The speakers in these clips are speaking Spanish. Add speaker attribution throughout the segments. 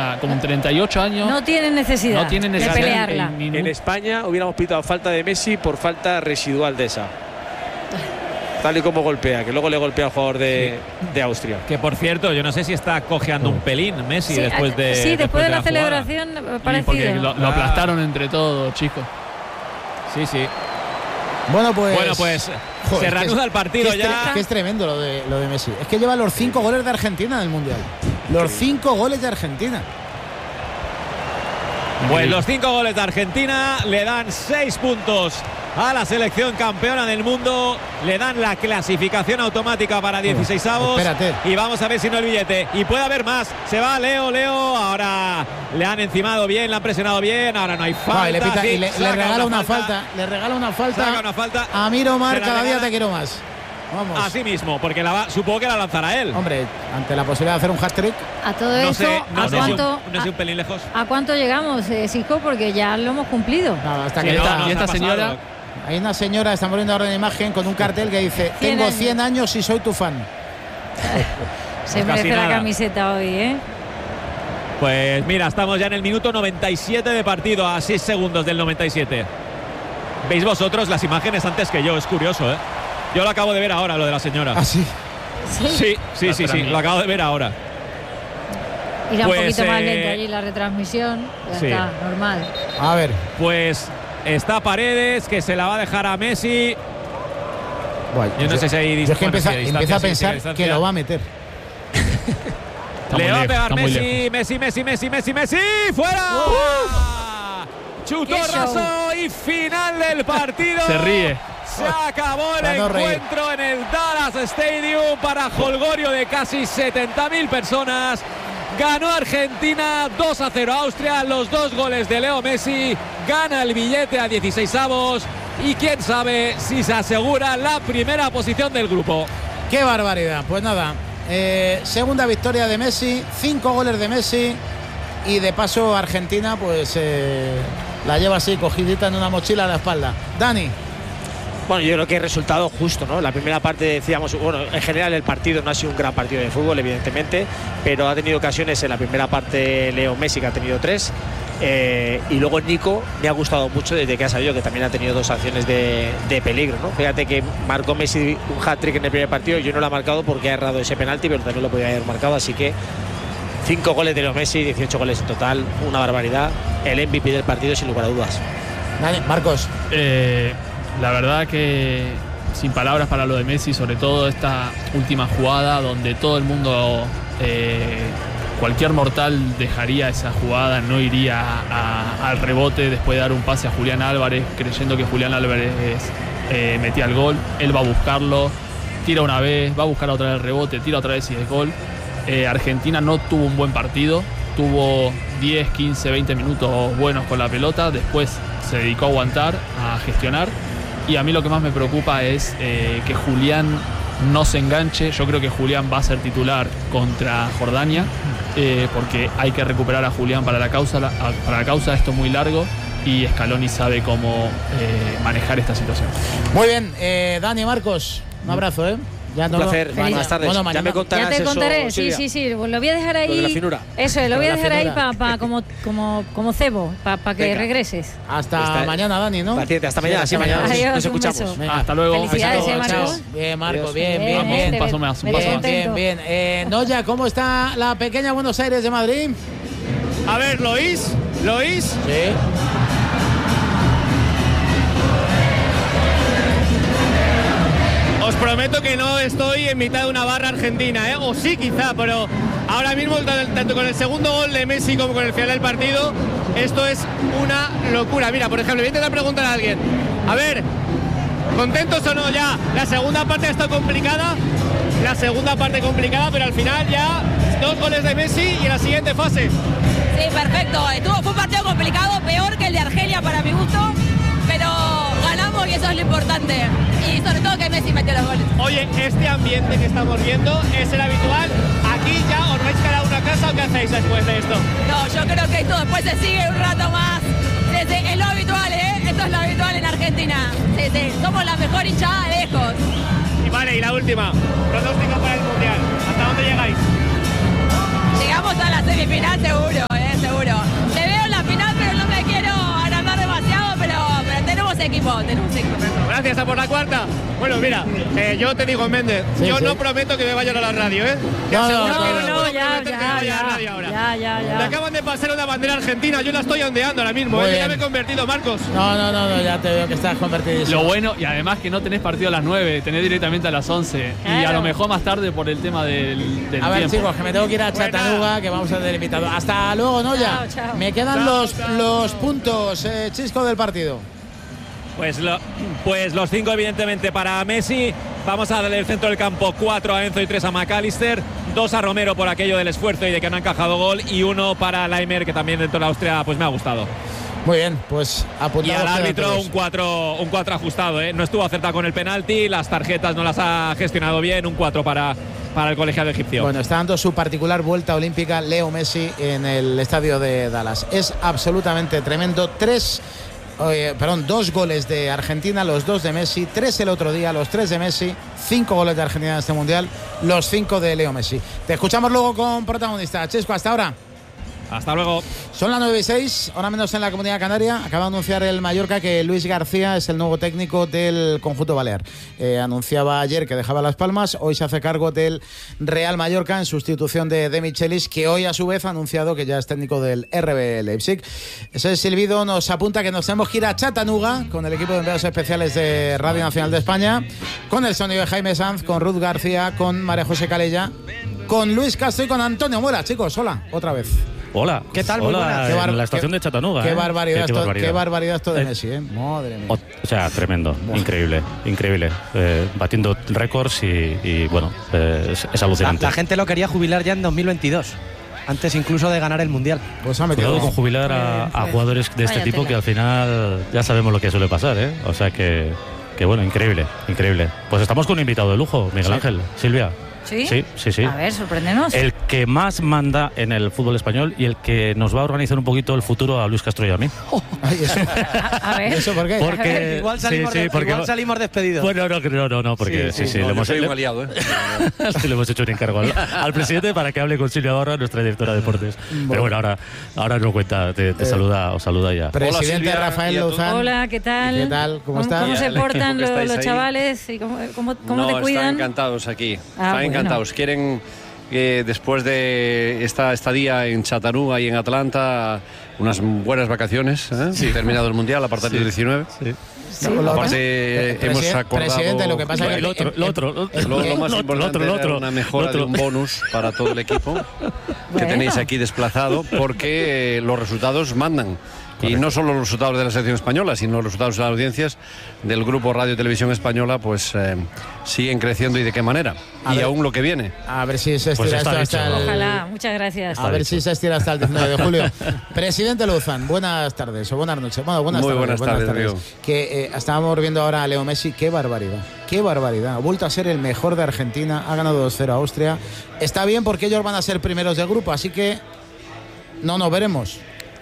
Speaker 1: ya con 38 años.
Speaker 2: No tiene necesidad,
Speaker 1: de
Speaker 2: pelearla.
Speaker 3: En España hubiéramos pitado falta de Messi por falta residual de esa. Tal y como golpea, que luego le golpea al jugador de Austria.
Speaker 4: Que por cierto, yo no sé si está cojeando un pelín Messi después de.
Speaker 2: Sí, después de la
Speaker 4: jugada.
Speaker 2: celebración
Speaker 1: Porque
Speaker 2: parecido.
Speaker 1: lo aplastaron entre todos, chicos.
Speaker 4: Sí, sí.
Speaker 5: Bueno, pues
Speaker 4: joder, se reanuda el partido ya.
Speaker 5: Que es tremendo lo de Messi. Es que lleva los 5 goles de Argentina en el Mundial. Los 5 goles de Argentina.
Speaker 4: Pues los 5 goles de Argentina le dan 6 puntos a la selección campeona del mundo. Le dan la clasificación automática para 16avos.
Speaker 5: Espérate.
Speaker 4: Y vamos a ver si no el billete. Y puede haber más. Se va Leo. Ahora le han encimado bien, le han presionado bien. Ahora no hay falta.
Speaker 5: Y le regala una falta. Le regala una falta.
Speaker 4: Saca una falta.
Speaker 5: A mí, Omar, cada día te quiero más. Vamos.
Speaker 4: Así mismo, porque supongo que la lanzará él.
Speaker 5: Hombre, ante la posibilidad de hacer un hat-trick.
Speaker 2: A todo eso,
Speaker 4: no sé un pelín lejos.
Speaker 2: ¿A cuánto llegamos, Sisco? Porque ya lo hemos cumplido.
Speaker 5: No, hasta
Speaker 1: Sí,
Speaker 5: que
Speaker 1: y esta señora.
Speaker 5: Hay una señora, estamos viendo ahora en imagen, con un cartel que dice: tengo 100 años y soy tu fan.
Speaker 2: Se merece la camiseta hoy, ¿eh?
Speaker 4: Pues mira, estamos ya en el minuto 97 de partido, a 6 segundos del 97. ¿Veis vosotros las imágenes antes que yo? Es curioso, ¿eh? Yo lo acabo de ver ahora, lo de la señora.
Speaker 5: ¿Ah, sí?
Speaker 4: Sí, lo acabo de ver ahora.
Speaker 2: Irá un poquito más lento allí la retransmisión. Ya está, normal.
Speaker 5: A ver.
Speaker 4: Pues está Paredes, que se la va a dejar a Messi.
Speaker 5: Bueno,
Speaker 4: yo no sé si hay distancia.
Speaker 5: Yo es que empieza a pensar que lo va a meter.
Speaker 4: Le va a pegar Messi. ¡Fuera! Chutó raso y final del partido.
Speaker 1: Se ríe.
Speaker 4: Se acabó el encuentro en el Dallas Stadium para jolgorio de casi 70.000 personas. Ganó Argentina 2-0 a Austria, los 2 goles de Leo Messi. Gana el billete a 16avos y quién sabe si se asegura la primera posición del grupo.
Speaker 5: ¡Qué barbaridad! Pues nada, segunda victoria de Messi, 5 goles de Messi y de paso Argentina pues la lleva así cogidita en una mochila a la espalda. Dani.
Speaker 3: Bueno, yo creo que es resultado justo, ¿no? La primera parte decíamos, bueno, en general el partido no ha sido un gran partido de fútbol, evidentemente, pero ha tenido ocasiones en la primera parte Leo Messi, que ha tenido 3, y luego Nico me ha gustado mucho desde que ha salido, que también ha tenido 2 acciones de peligro, ¿no? Fíjate que marcó Messi un hat-trick en el primer partido, yo no lo he marcado porque ha errado ese penalti, pero también lo podía haber marcado, así que 5 goles de Leo Messi, 18 goles en total, una barbaridad, el MVP del partido sin lugar a dudas.
Speaker 5: Dani, Marcos.
Speaker 1: La verdad que sin palabras para lo de Messi, sobre todo esta última jugada donde todo el mundo, cualquier mortal dejaría esa jugada, no iría al rebote después de dar un pase a Julián Álvarez, creyendo que Julián Álvarez metía el gol. Él va a buscarlo, tira una vez, va a buscar otra vez el rebote, tira otra vez y es gol. Argentina no tuvo un buen partido, tuvo 10, 15, 20 minutos buenos con la pelota, después se dedicó a aguantar, a gestionar. Y a mí lo que más me preocupa es que Julián no se enganche. Yo creo que Julián va a ser titular contra Jordania, porque hay que recuperar a Julián para la causa. Esto es muy largo y Scaloni sabe cómo manejar esta situación.
Speaker 5: Muy bien, Dani, Marcos, un abrazo, ¿eh?
Speaker 3: Ya un placer, buenas tardes.
Speaker 5: Bueno,
Speaker 3: ya me contarás.
Speaker 2: Ya te contaré,
Speaker 3: eso,
Speaker 2: sí. Lo voy a dejar ahí.
Speaker 3: Lo de la finura.
Speaker 2: Eso, lo voy a dejar ahí como cebo, para que regreses.
Speaker 5: Hasta mañana, Dani, ¿no?
Speaker 3: Paciente, hasta mañana. Sí, mañana
Speaker 2: Adiós,
Speaker 3: nos escuchamos.
Speaker 1: Hasta luego.
Speaker 2: Felicidades, Marcos.
Speaker 5: Bien, Marco, bien. Bien. Noya, ¿cómo está la pequeña Buenos Aires de Madrid?
Speaker 6: A ver, ¿lo oís?
Speaker 5: Sí.
Speaker 6: Os prometo que no estoy en mitad de una barra argentina, ¿eh? O sí quizá, pero ahora mismo tanto con el segundo gol de Messi como con el final del partido, esto es una locura. Mira, por ejemplo, voy a intentar preguntar a alguien, a ver, ¿contentos o no ya? La segunda parte ha estado complicada, pero al final ya 2 goles de Messi y en la siguiente fase.
Speaker 7: Sí, perfecto. Fue un partido complicado, peor que el de Argelia para mi gusto, pero ganamos y eso es lo importante. Y sobre todo que Messi metió los goles.
Speaker 6: Oye, este ambiente que estamos viendo es el habitual. Aquí ya os vais cada uno a casa, ¿o qué hacéis después de esto?
Speaker 7: No, yo creo que esto después se sigue un rato más. Es lo habitual, ¿eh? Esto es lo habitual en Argentina. Sí. Somos la mejor hinchada de lejos.
Speaker 6: Y vale, y la última. Pronóstico para el Mundial. ¿Hasta dónde llegáis?
Speaker 7: Llegamos a la semifinal seguro, ¿eh?
Speaker 6: por la cuarta. Bueno, mira, yo te digo, Méndez, yo no prometo que me vayan a la radio, ¿eh?
Speaker 2: Ya.
Speaker 6: Me acaban de pasar una bandera argentina, yo la estoy ondeando ahora mismo, ya me he convertido, Marcos.
Speaker 5: No, ya te veo que estás convertido.
Speaker 1: Lo bueno, y además que no tenés partido a las 9, tenés directamente a las 11. Claro. Y a lo mejor más tarde por el tema del
Speaker 5: a ver,
Speaker 1: tiempo.
Speaker 5: chicos, que me tengo que ir a Chattanooga, que vamos a tener invitado. Hasta luego, ¿no? Ya.
Speaker 2: Chao.
Speaker 5: Me quedan los puntos, Chisco, del partido.
Speaker 4: Pues los 5 evidentemente para Messi. Vamos a darle el centro del campo, 4 a Enzo y 3 a McAllister, 2 a Romero por aquello del esfuerzo y de que no ha encajado gol, y 1 para Laimer, que también dentro de Austria pues me ha gustado.
Speaker 5: Muy bien, pues apuntado.
Speaker 4: Y al árbitro un 4 ajustado, ¿eh? No estuvo acertado con el penalti, las tarjetas no las ha gestionado bien, un 4 para el colegiado egipcio.
Speaker 5: Bueno, está dando su particular vuelta olímpica Leo Messi en el estadio de Dallas. Es absolutamente tremendo. 2 goles de Argentina, los 2 de Messi, 3 el otro día, los 3 de Messi, 5 goles de Argentina en este mundial, los 5 de Leo Messi. Te escuchamos luego con protagonista. Chisco, hasta ahora.
Speaker 4: Hasta luego.
Speaker 5: Son las 9:06, ahora menos en la Comunidad Canaria. Acaba de anunciar el Mallorca que Luis García es el nuevo técnico del conjunto balear. Anunciaba ayer que dejaba Las Palmas, hoy se hace cargo del Real Mallorca en sustitución de Michelis, que hoy a su vez ha anunciado que ya es técnico del RB Leipzig. Ese silbido nos apunta que nos tenemos que ir a Chattanooga con el equipo de enviados especiales de Radio Nacional de España, con el sonido de Jaime Sanz, con Ruth García, con María José Calella, con Luis Castro y con Antonio Muela. Chicos, hola, otra vez.
Speaker 8: Hola,
Speaker 5: ¿qué tal?
Speaker 8: Hola, en la estación de Chattanooga.
Speaker 5: Qué barbaridad, qué barbaridad esto de Messi, madre mía.
Speaker 8: O sea, tremendo, increíble. Batiendo récords y bueno, es alucinante.
Speaker 9: La gente lo quería jubilar ya en 2022. Antes incluso de ganar el Mundial.
Speaker 5: Pues ha metido
Speaker 8: con jubilar a jugadores de este tipo que al final ya sabemos lo que suele pasar, ¿eh? O sea que bueno, increíble. Pues estamos con un invitado de lujo, Miguel Ángel, Silvia.
Speaker 2: ¿Sí?
Speaker 8: Sí.
Speaker 2: A ver, sorpréndenos.
Speaker 8: El que más manda en el fútbol español y el que nos va a organizar un poquito el futuro a Luis Castro y a mí.
Speaker 5: Ay, eso.
Speaker 2: A ver.
Speaker 5: ¿Eso por qué?
Speaker 8: Porque
Speaker 9: igual salimos despedidos.
Speaker 8: Bueno, no, porque sí, le hemos
Speaker 10: aliado,
Speaker 8: le hemos hecho un encargo al presidente para que hable con Silvia Barra, nuestra directora de deportes. Pero bueno, ahora nos cuenta, os saluda ya.
Speaker 5: Presidente
Speaker 10: Hola, Silvia,
Speaker 5: Rafael Lozán.
Speaker 2: Hola, ¿qué tal?
Speaker 5: ¿Qué tal? ¿Cómo estás?
Speaker 2: ¿Cómo se portan los chavales? ¿Y cómo te cuidan?
Speaker 10: Están encantados aquí. Están encantados. Quieren que después de esta estadía en Chattanooga y en Atlanta, unas buenas vacaciones, terminado el Mundial a partir del 19. Aparte, hemos acordado.
Speaker 5: Presidente, lo que pasa es que
Speaker 10: lo más importante era una mejora de un bonus para todo el equipo que tenéis aquí desplazado, porque los resultados mandan. Correcto. Y no solo los resultados de la selección española, sino los resultados de las audiencias del grupo Radio y Televisión Española, pues siguen creciendo, y de qué manera. Y aún lo que viene.
Speaker 5: A ver si se estira hasta el...
Speaker 2: Ojalá, muchas gracias.
Speaker 5: A ver si se estira hasta el 19 de julio. Presidente Lozán, buenas tardes o buenas noches. Bueno, buenas tardes. Que estábamos viendo ahora a Leo Messi. Qué barbaridad. Ha vuelto a ser el mejor de Argentina. Ha ganado 2-0 a Austria. Está bien porque ellos van a ser primeros del grupo, así que no nos veremos.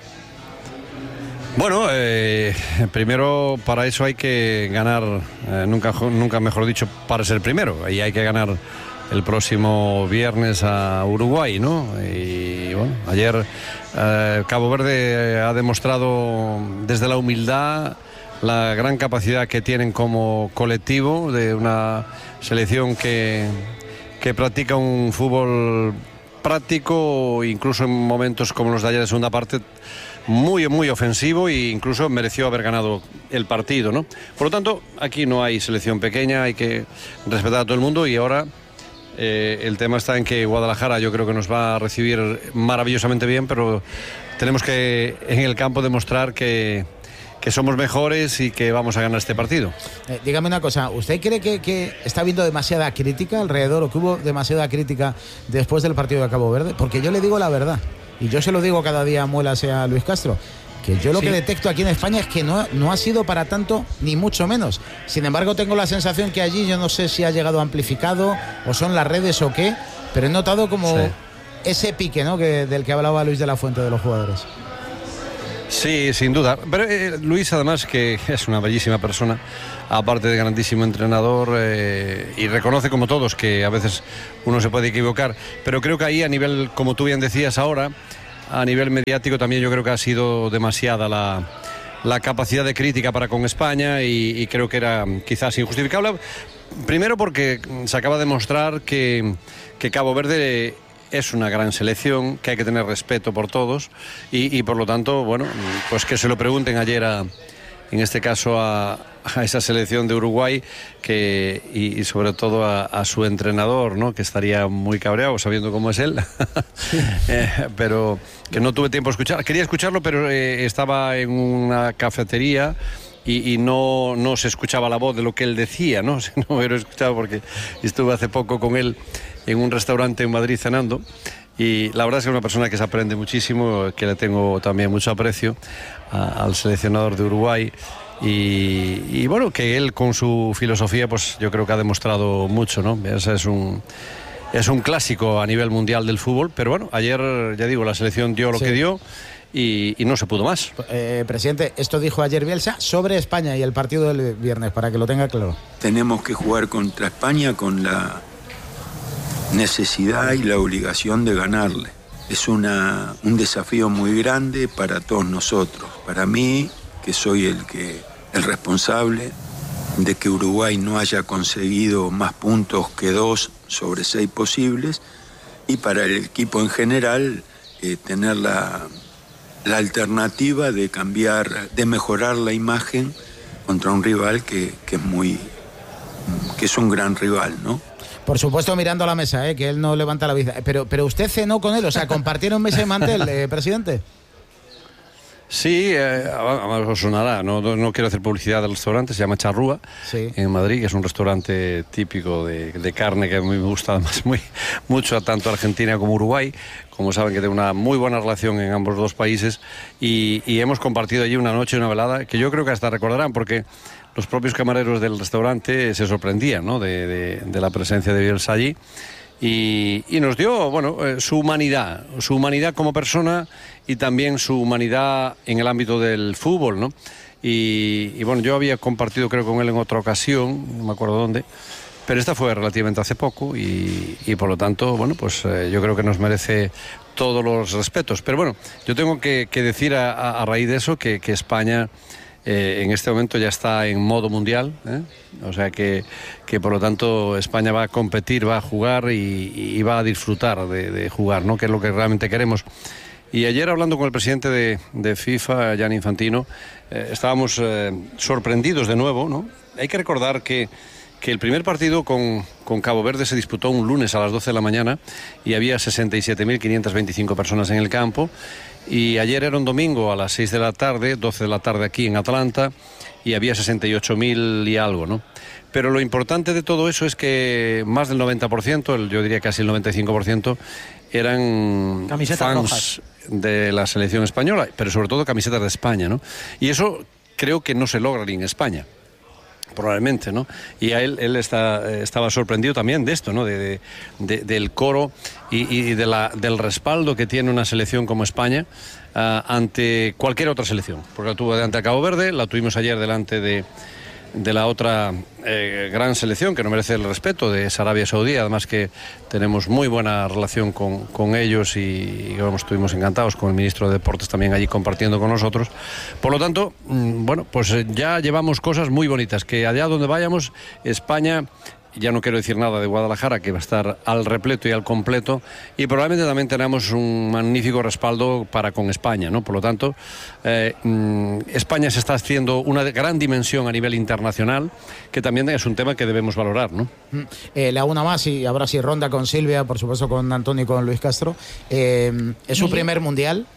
Speaker 10: Bueno, primero para eso hay que ganar, nunca mejor dicho, para ser primero. Y hay que ganar el próximo viernes a Uruguay, ¿no? Y bueno, ayer Cabo Verde ha demostrado desde la humildad la gran capacidad que tienen como colectivo, de una selección que practica un fútbol práctico, incluso en momentos como los de ayer de segunda parte, muy ofensivo, e incluso mereció haber ganado el partido, ¿no? Por lo tanto, aquí no hay selección pequeña, hay que respetar a todo el mundo, y ahora el tema está en que Guadalajara yo creo que nos va a recibir maravillosamente bien, pero tenemos que en el campo demostrar que somos mejores y que vamos a ganar este partido.
Speaker 5: Dígame una cosa, ¿usted cree que está habiendo demasiada crítica alrededor, o que hubo demasiada crítica después del partido de Cabo Verde? Porque yo le digo la verdad, y yo se lo digo cada día a Muela, sea a Luis Castro, que yo lo que detecto aquí en España es que no ha sido para tanto, ni mucho menos. Sin embargo, tengo la sensación que allí, yo no sé si ha llegado amplificado o son las redes o qué, pero he notado como ese pique, ¿no?, del que hablaba Luis de la Fuente, de los jugadores.
Speaker 10: Sí, sin duda. Pero Luis, además, que es una bellísima persona, aparte de grandísimo entrenador, y reconoce, como todos, que a veces uno se puede equivocar. Pero creo que ahí, a nivel, como tú bien decías ahora, a nivel mediático también yo creo que ha sido demasiada la capacidad de crítica para con España y creo que era quizás injustificable. Primero porque se acaba de demostrar que Cabo Verde es una gran selección, que hay que tener respeto por todos y por lo tanto, bueno, pues que se lo pregunten ayer en este caso a esa selección de Uruguay y sobre todo a su entrenador, ¿no? Que estaría muy cabreado sabiendo cómo es él. Pero que no tuve tiempo de escuchar. Quería escucharlo, pero estaba en una cafetería y no se escuchaba la voz de lo que él decía, ¿no? No me lo he escuchado porque estuve hace poco con él en un restaurante en Madrid cenando. Y la verdad es que es una persona que se aprende muchísimo, que le tengo también mucho aprecio al seleccionador de Uruguay y bueno, que él con su filosofía pues yo creo que ha demostrado mucho, ¿no? Ese es un clásico a nivel mundial del fútbol, pero bueno, ayer ya digo, la selección dio lo que dio y no se pudo más.
Speaker 5: Presidente, esto dijo ayer Bielsa sobre España y el partido del viernes, para que lo tenga claro.
Speaker 11: Tenemos que jugar contra España con la necesidad y la obligación de ganarle. Es un desafío muy grande para todos nosotros. Para mí, que soy el responsable de que Uruguay no haya conseguido más puntos que 2 sobre 6 posibles, y para el equipo en general tener la alternativa de cambiar, de mejorar la imagen contra un rival que es un gran rival, ¿no?
Speaker 5: Por supuesto, mirando a la mesa, que él no levanta la vista. Pero usted cenó con él, o sea, ¿compartieron mesa y mantel, presidente?
Speaker 10: Sí, os sonará, no quiero hacer publicidad del restaurante, se llama Charrúa, sí, en Madrid, que es un restaurante típico de carne que a mí me gusta además mucho, tanto Argentina como Uruguay. Como saben, que tengo una muy buena relación en ambos dos países y hemos compartido allí una noche, una velada, que yo creo que hasta recordarán, porque los propios camareros del restaurante se sorprendían, ¿no?, de la presencia de Bielsa allí y nos dio, bueno, su humanidad como persona y también su humanidad en el ámbito del fútbol, ¿no? Y bueno, yo había compartido creo con él en otra ocasión, no me acuerdo dónde, pero esta fue relativamente hace poco y por lo tanto, bueno, pues yo creo que nos merece todos los respetos. Pero bueno, yo tengo que decir a raíz de eso que España en este momento ya está en modo mundial, o sea que por lo tanto España va a competir, va a jugar y va a disfrutar de jugar, ¿no?, que es lo que realmente queremos. Y ayer, hablando con el presidente de FIFA, Gianni Infantino, estábamos sorprendidos de nuevo, ¿no? Hay que recordar que el primer partido con Cabo Verde se disputó un lunes a las 12 de la mañana y había 67.525 personas en el campo. Y ayer era un domingo a las 6 de la tarde, 12 de la tarde aquí en Atlanta, y había 68.000 y algo, ¿no? Pero lo importante de todo eso es que más del 90%, yo diría casi el 95%, eran camisetas fans rojas de la selección española, pero sobre todo camisetas de España, ¿no? Y eso creo que no se logra ni en España, probablemente, ¿no? Y a él estaba sorprendido también de esto, ¿no? Del coro y del respaldo que tiene una selección como España ante cualquier otra selección, porque la tuvo delante a Cabo Verde, la tuvimos ayer delante de la otra gran selección que no merece el respeto, de Arabia Saudí, además que tenemos muy buena relación con ellos y estuvimos encantados con el ministro de Deportes también allí compartiendo con nosotros. Por lo tanto, bueno, pues ya llevamos cosas muy bonitas, que allá donde vayamos, España, ya no quiero decir nada de Guadalajara, que va a estar al repleto y al completo, y probablemente también tenemos un magnífico respaldo para con España, ¿no? Por lo tanto, España se está haciendo una gran dimensión a nivel internacional, que también es un tema que debemos valorar, ¿no?
Speaker 5: Le hago una más y ahora sí ronda con Silvia, por supuesto con Antonio y con Luis Castro. Es su primer mundial.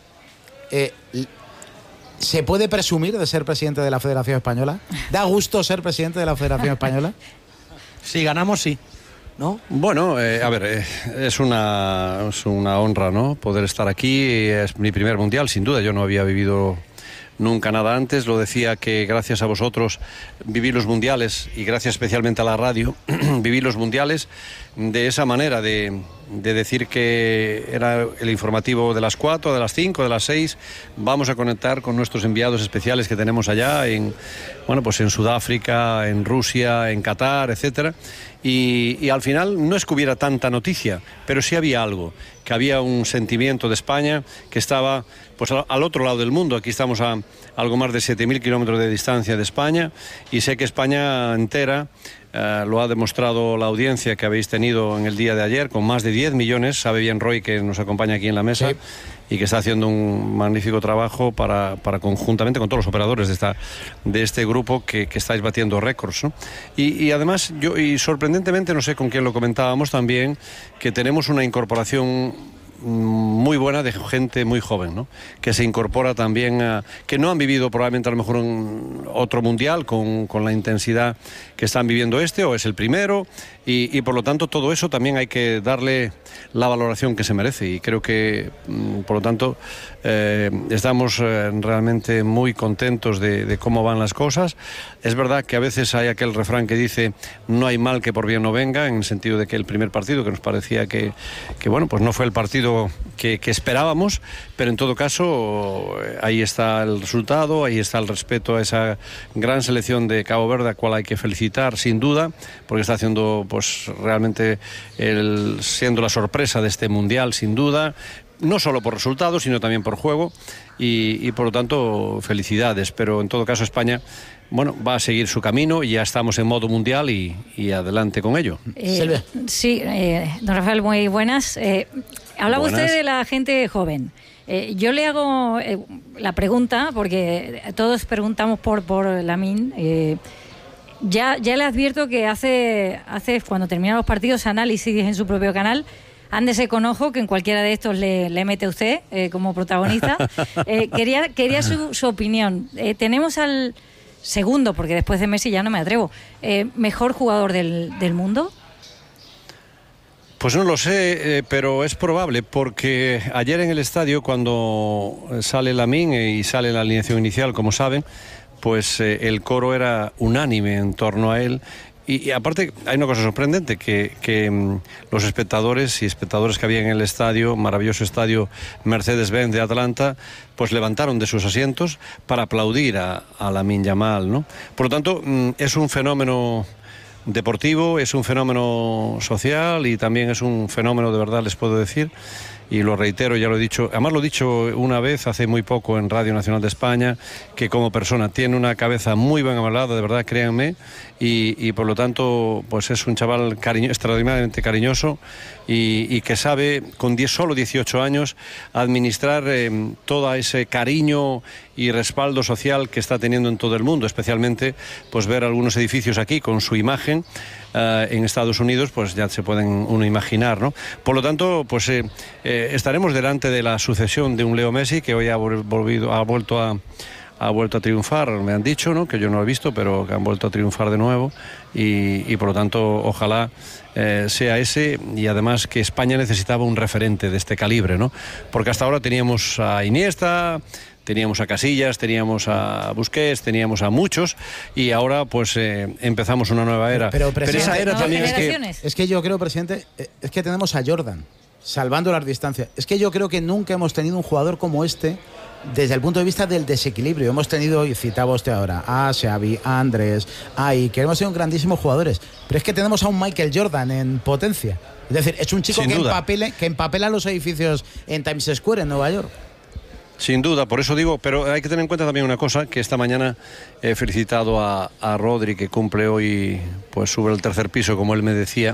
Speaker 5: ¿Se puede presumir de ser presidente de la Federación Española? ¿Da gusto ser presidente de la Federación Española?
Speaker 9: Si ganamos, sí, ¿no?
Speaker 10: Bueno, a ver, es una honra, ¿no?, poder estar aquí. Es mi primer mundial, sin duda. Yo no había vivido nunca nada antes. Lo decía que gracias a vosotros viví los mundiales, y gracias especialmente a la radio, viví los mundiales de esa manera, de decir que era el informativo de las 4, de las 5, de las 6. Vamos a conectar con nuestros enviados especiales que tenemos allá en Sudáfrica, en Rusia, en Qatar, etcétera. y al final no es que hubiera tanta noticia, pero sí había algo, que había un sentimiento de España que estaba pues al otro lado del mundo. Aquí estamos a algo más de 7.000 kilómetros de distancia de España, y sé que España entera lo ha demostrado la audiencia que habéis tenido en el día de ayer, con más de 10 millones. Sabe bien Roy, que nos acompaña aquí en la mesa, sí, y que está haciendo un magnífico trabajo para conjuntamente con todos los operadores de este grupo que estáis batiendo récords, ¿no? Y además, y sorprendentemente, no sé con quién lo comentábamos también, que tenemos una incorporación muy buena de gente muy joven, ¿no? Que se incorpora también que no han vivido probablemente a lo mejor otro mundial con la intensidad que están viviendo o es el primero, y por lo tanto todo eso también hay que darle la valoración que se merece, y creo que por lo tanto estamos realmente muy contentos de cómo van las cosas. Es verdad que a veces hay aquel refrán que dice no hay mal que por bien no venga, en el sentido de que el primer partido, que nos parecía que bueno, pues no fue el partido que esperábamos, pero en todo caso ahí está el resultado, ahí está el respeto a esa gran selección de Cabo Verde, a cual hay que felicitar sin duda, porque está haciendo pues realmente siendo la sorpresa de este mundial sin duda, no solo por resultados sino también por juego, y por lo tanto felicidades. Pero en todo caso España, bueno, va a seguir su camino, y ya estamos en modo mundial y adelante con ello.
Speaker 2: Sí, don Rafael, muy buenas. Hablaba usted de la gente joven. Yo le hago la pregunta, porque todos preguntamos por Lamine. Ya le advierto que hace cuando terminan los partidos, análisis en su propio canal. Ándese con ojo, que en cualquiera de estos le mete usted como protagonista. Quería su opinión. Tenemos al segundo, porque después de Messi ya no me atrevo, mejor jugador del mundo.
Speaker 10: Pues no lo sé, pero es probable, porque ayer en el estadio, cuando sale Lamine y sale la alineación inicial, como saben, pues el coro era unánime en torno a él. Y aparte hay una cosa sorprendente, que los espectadores que había en el estadio, maravilloso estadio Mercedes-Benz de Atlanta, pues levantaron de sus asientos para aplaudir a Lamine Yamal, ¿no? Por lo tanto, es un fenómeno deportivo, es un fenómeno social, y también es un fenómeno, de verdad les puedo decir, y lo reitero, ya lo he dicho, además lo he dicho una vez hace muy poco en Radio Nacional de España, que como persona tiene una cabeza muy bien amalada, de verdad, créanme, y por lo tanto pues es un chaval extraordinariamente cariñoso, y que sabe con solo 18 años administrar todo ese cariño y respaldo social que está teniendo en todo el mundo, especialmente pues ver algunos edificios aquí con su imagen en Estados Unidos, pues ya se pueden uno imaginar, ¿no? Por lo tanto, pues estaremos delante de la sucesión de un Leo Messi, que hoy ha vuelto a triunfar, me han dicho, ¿no? Que yo no lo he visto, pero que han vuelto a triunfar de nuevo, y por lo tanto ojalá sea ese, y además que España necesitaba un referente de este calibre, ¿no? Porque hasta ahora teníamos a Iniesta, teníamos a Casillas, teníamos a Busquets, teníamos a muchos, y ahora pues empezamos una nueva era.
Speaker 5: Pero
Speaker 10: esa era también
Speaker 5: es que yo creo, presidente, es que tenemos a Jordan, salvando las distancias. Es que yo creo que nunca hemos tenido un jugador como este desde el punto de vista del desequilibrio. Hemos tenido, y citaba usted ahora, a Xavi, a Andrés, a Iker, hemos sido grandísimos jugadores, pero es que tenemos a un Michael Jordan en potencia. Es decir, es un chico que empapela los edificios en Times Square en Nueva York.
Speaker 10: Sin duda, por eso digo, pero hay que tener en cuenta también una cosa, que esta mañana he felicitado a Rodri, que cumple hoy, pues sube al tercer piso, como él me decía,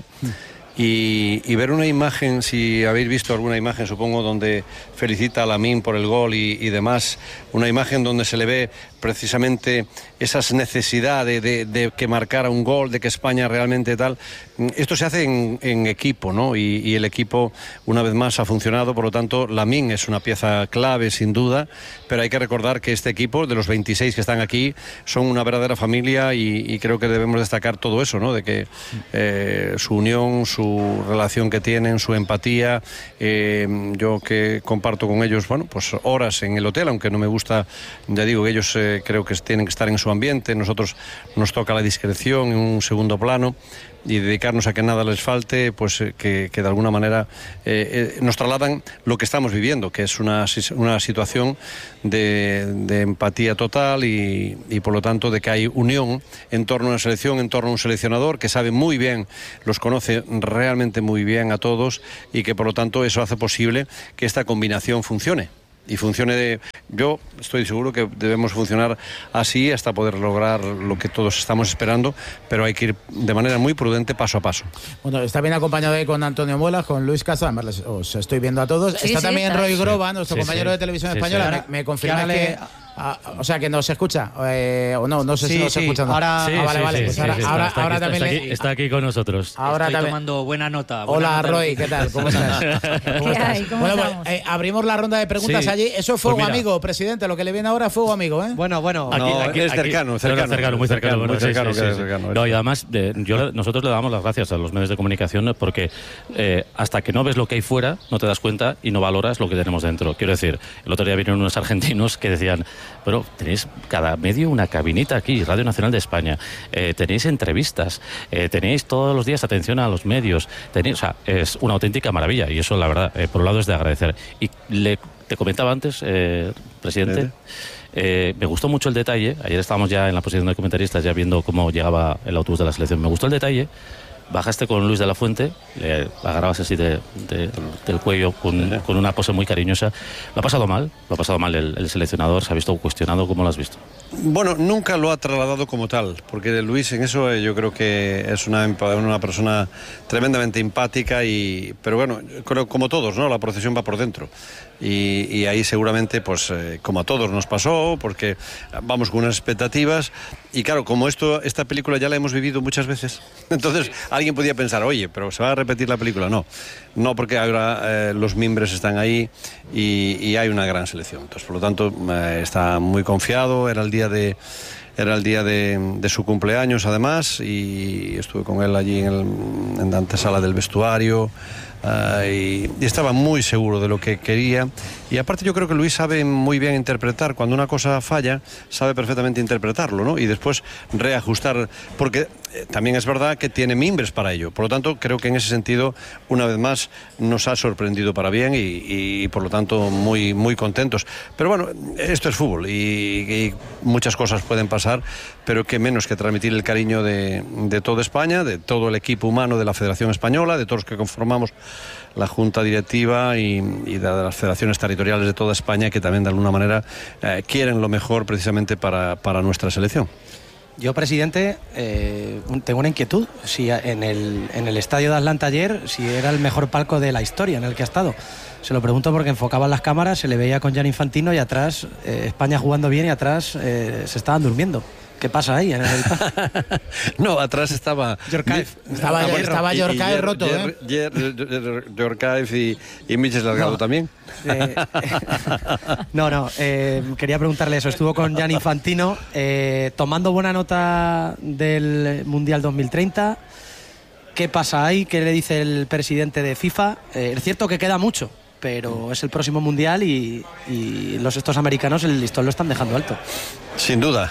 Speaker 10: y ver una imagen, si habéis visto alguna imagen, supongo, donde felicita a Lamine por el gol y demás, una imagen donde se le ve precisamente esas necesidades de que marcara un gol, de que España realmente tal. Esto se hace en equipo, ¿no? Y el equipo, una vez más, ha funcionado. Por lo tanto, Lamine es una pieza clave, sin duda, pero hay que recordar que este equipo, de los 26 que están aquí, son una verdadera familia, y creo que debemos destacar todo eso, ¿no? De que su unión, su relación que tienen, su empatía, yo que comparto con ellos, bueno, pues horas en el hotel, aunque no me gusta, ya digo, que ellos creo que tienen que estar en su ambiente, nosotros nos toca la discreción en un segundo plano. y dedicarnos a que nada les falte, pues que de alguna manera nos trasladan lo que estamos viviendo, que es una situación de empatía total y por lo tanto de que hay unión en torno a una selección, en torno a un seleccionador que sabe muy bien, los conoce realmente muy bien a todos y que por lo tanto eso hace posible que esta combinación funcione. Y funcione, yo estoy seguro que debemos funcionar así hasta poder lograr lo que todos estamos esperando, pero hay que ir de manera muy prudente, paso a paso.
Speaker 5: Bueno, está bien acompañado ahí con Antonio Muelas, con Luis Castro, además os estoy viendo a todos.
Speaker 2: Sí,
Speaker 5: está también Roy Groba,
Speaker 2: sí,
Speaker 5: nuestro compañero de Televisión Española. Me confirma que... o sea, que nos escucha, o no sé si nos escucha.
Speaker 8: Ahora,
Speaker 5: vale. Pues ahora también
Speaker 8: está aquí con nosotros.
Speaker 9: Ahora estoy tomando buena nota.
Speaker 5: Hola, Roy, ¿qué tal? ¿Cómo estás?
Speaker 2: ¿Qué hay? ¿Cómo
Speaker 5: bueno,
Speaker 2: estamos?
Speaker 5: Pues, abrimos la ronda de preguntas allí. Eso es fuego amigo, presidente. Lo que le viene ahora es fuego amigo, ¿eh?
Speaker 9: Bueno.
Speaker 10: Aquí es cercano,
Speaker 8: muy cercano.
Speaker 10: Cercano.
Speaker 8: No, y además, nosotros le damos las gracias a los medios de comunicación porque hasta que no ves lo que hay fuera, no te das cuenta y no valoras lo que tenemos dentro. Quiero decir, el otro día vinieron unos argentinos que decían, pero tenéis cada medio una cabinita aquí, Radio Nacional de España, tenéis entrevistas, tenéis todos los días atención a los medios, o sea, es una auténtica maravilla y eso la verdad, por un lado es de agradecer. Y te comentaba antes, presidente, me gustó mucho el detalle, ayer estábamos ya en la posición de comentaristas ya viendo cómo llegaba el autobús de la selección, me gustó el detalle. Bajaste con Luis de la Fuente, le agarrabas así del cuello con una pose muy cariñosa. Lo ha pasado mal el seleccionador, se ha visto cuestionado. ¿Cómo lo has visto?
Speaker 10: Bueno, nunca lo ha trasladado como tal, porque Luis en eso yo creo que es una persona tremendamente empática, pero bueno, creo como todos, ¿no? La procesión va por dentro. Y ahí seguramente, pues como a todos nos pasó, porque vamos con unas expectativas y claro, como esta película ya la hemos vivido muchas veces, entonces alguien podía pensar, oye, pero ¿se va a repetir la película? No, porque ahora los mimbres están ahí y hay una gran selección. Entonces, por lo tanto, está muy confiado. Era el día de su cumpleaños además y estuve con él allí en la antesala del vestuario. Y estaba muy seguro de lo que quería y aparte yo creo que Luis sabe muy bien interpretar. Cuando una cosa falla sabe perfectamente interpretarlo, ¿no? Y después reajustar, porque también es verdad que tiene mimbres para ello. Por lo tanto creo que en ese sentido una vez más nos ha sorprendido para bien y por lo tanto muy, muy contentos. Pero bueno, esto es fútbol y muchas cosas pueden pasar, pero qué menos que transmitir el cariño de toda España, de todo el equipo humano de la Federación Española, de todos los que conformamos la Junta Directiva y de las federaciones territoriales de toda España, que también de alguna manera quieren lo mejor precisamente para nuestra selección.
Speaker 9: Yo, presidente, tengo una inquietud. Si en el estadio de Atlanta ayer, si era el mejor palco de la historia en el que ha estado. Se lo pregunto porque enfocaban las cámaras, se le veía con Gianni Infantino y atrás España jugando bien y atrás se estaban durmiendo. ¿Qué pasa ahí?
Speaker 10: No, atrás estaba
Speaker 9: Yorkaev.
Speaker 5: Estaba Yorkaev roto,
Speaker 10: Yorkaev y Michel Salgado también.
Speaker 9: Quería preguntarle eso. Estuvo con Gianni Infantino tomando buena nota del Mundial 2030. ¿Qué pasa ahí? ¿Qué le dice el presidente de FIFA? Es cierto que queda mucho, pero es el próximo Mundial y estos americanos el listón lo están dejando alto.
Speaker 10: Sin duda.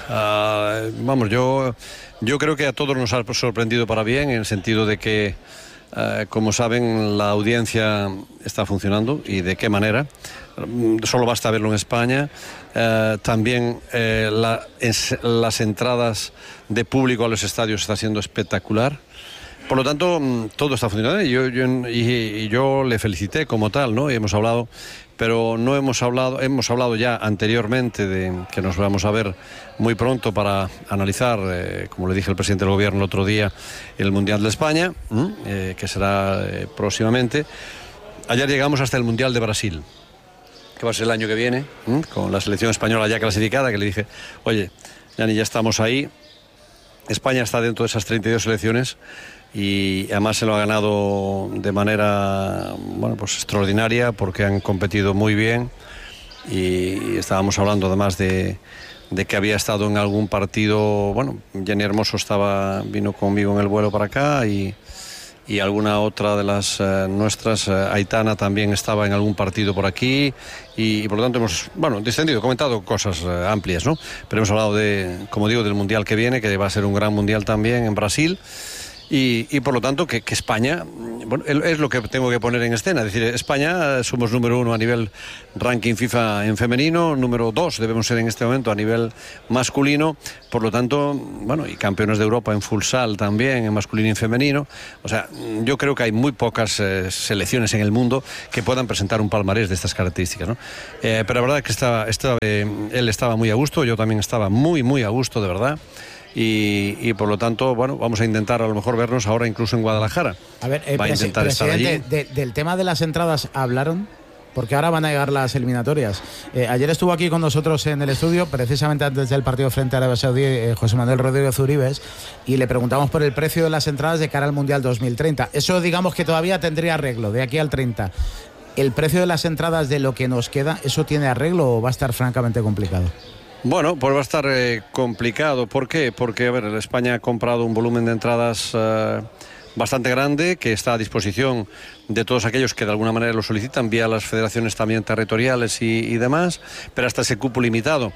Speaker 10: Yo creo que a todos nos ha sorprendido para bien, en el sentido de que, como saben, la audiencia está funcionando y de qué manera. Solo basta verlo en España. También las entradas de público a los estadios está siendo espectacular. Por lo tanto, todo está funcionando y yo le felicité como tal, ¿no? Y hemos hablado, pero no hemos hablado ya anteriormente de que nos vamos a ver muy pronto para analizar, como le dije al presidente del gobierno el otro día, el Mundial de España, que será próximamente. Ayer llegamos hasta el Mundial de Brasil, que va a ser el año que viene, con la selección española ya clasificada, que le dije, oye, Gianni, ya estamos ahí, España está dentro de esas 32 selecciones y además se lo ha ganado de manera extraordinaria porque han competido muy bien y estábamos hablando además de que había estado en algún partido. Jenny Hermoso vino conmigo en el vuelo para acá y alguna otra de las nuestras, Aitana, también estaba en algún partido por aquí y por lo tanto hemos distendido, comentado cosas amplias, ¿no? Pero hemos hablado como digo, del Mundial que viene, que va a ser un gran Mundial también en Brasil. y por lo tanto que España, bueno, es lo que tengo que poner en escena. Es decir, España somos número 1 a nivel ranking FIFA en femenino, número 2 debemos ser en este momento a nivel masculino, por lo tanto, bueno, y campeones de Europa en futsal también, en masculino y en femenino. O sea, yo creo que hay muy pocas selecciones en el mundo que puedan presentar un palmarés de estas características, ¿no? Pero la verdad es que él estaba muy a gusto, yo también estaba muy a gusto, de verdad. Y por lo tanto, bueno, vamos a intentar a lo mejor vernos ahora incluso en Guadalajara.
Speaker 5: A ver,
Speaker 10: va a intentar estar allí.
Speaker 5: Del tema de las entradas hablaron, porque ahora van a llegar las eliminatorias. Ayer estuvo aquí con nosotros en el estudio, precisamente antes del partido frente a Arabia Saudí, José Manuel Rodríguez Uribes, y le preguntamos por el precio de las entradas de cara al Mundial 2030. Eso digamos que todavía tendría arreglo, de aquí al 30. ¿El precio de las entradas de lo que nos queda, eso tiene arreglo o va a estar francamente complicado?
Speaker 10: Bueno, pues va a estar complicado. ¿Por qué? Porque, a ver, España ha comprado un volumen de entradas bastante grande que está a disposición de todos aquellos que de alguna manera lo solicitan vía las federaciones también territoriales y demás, pero hasta ese cupo limitado.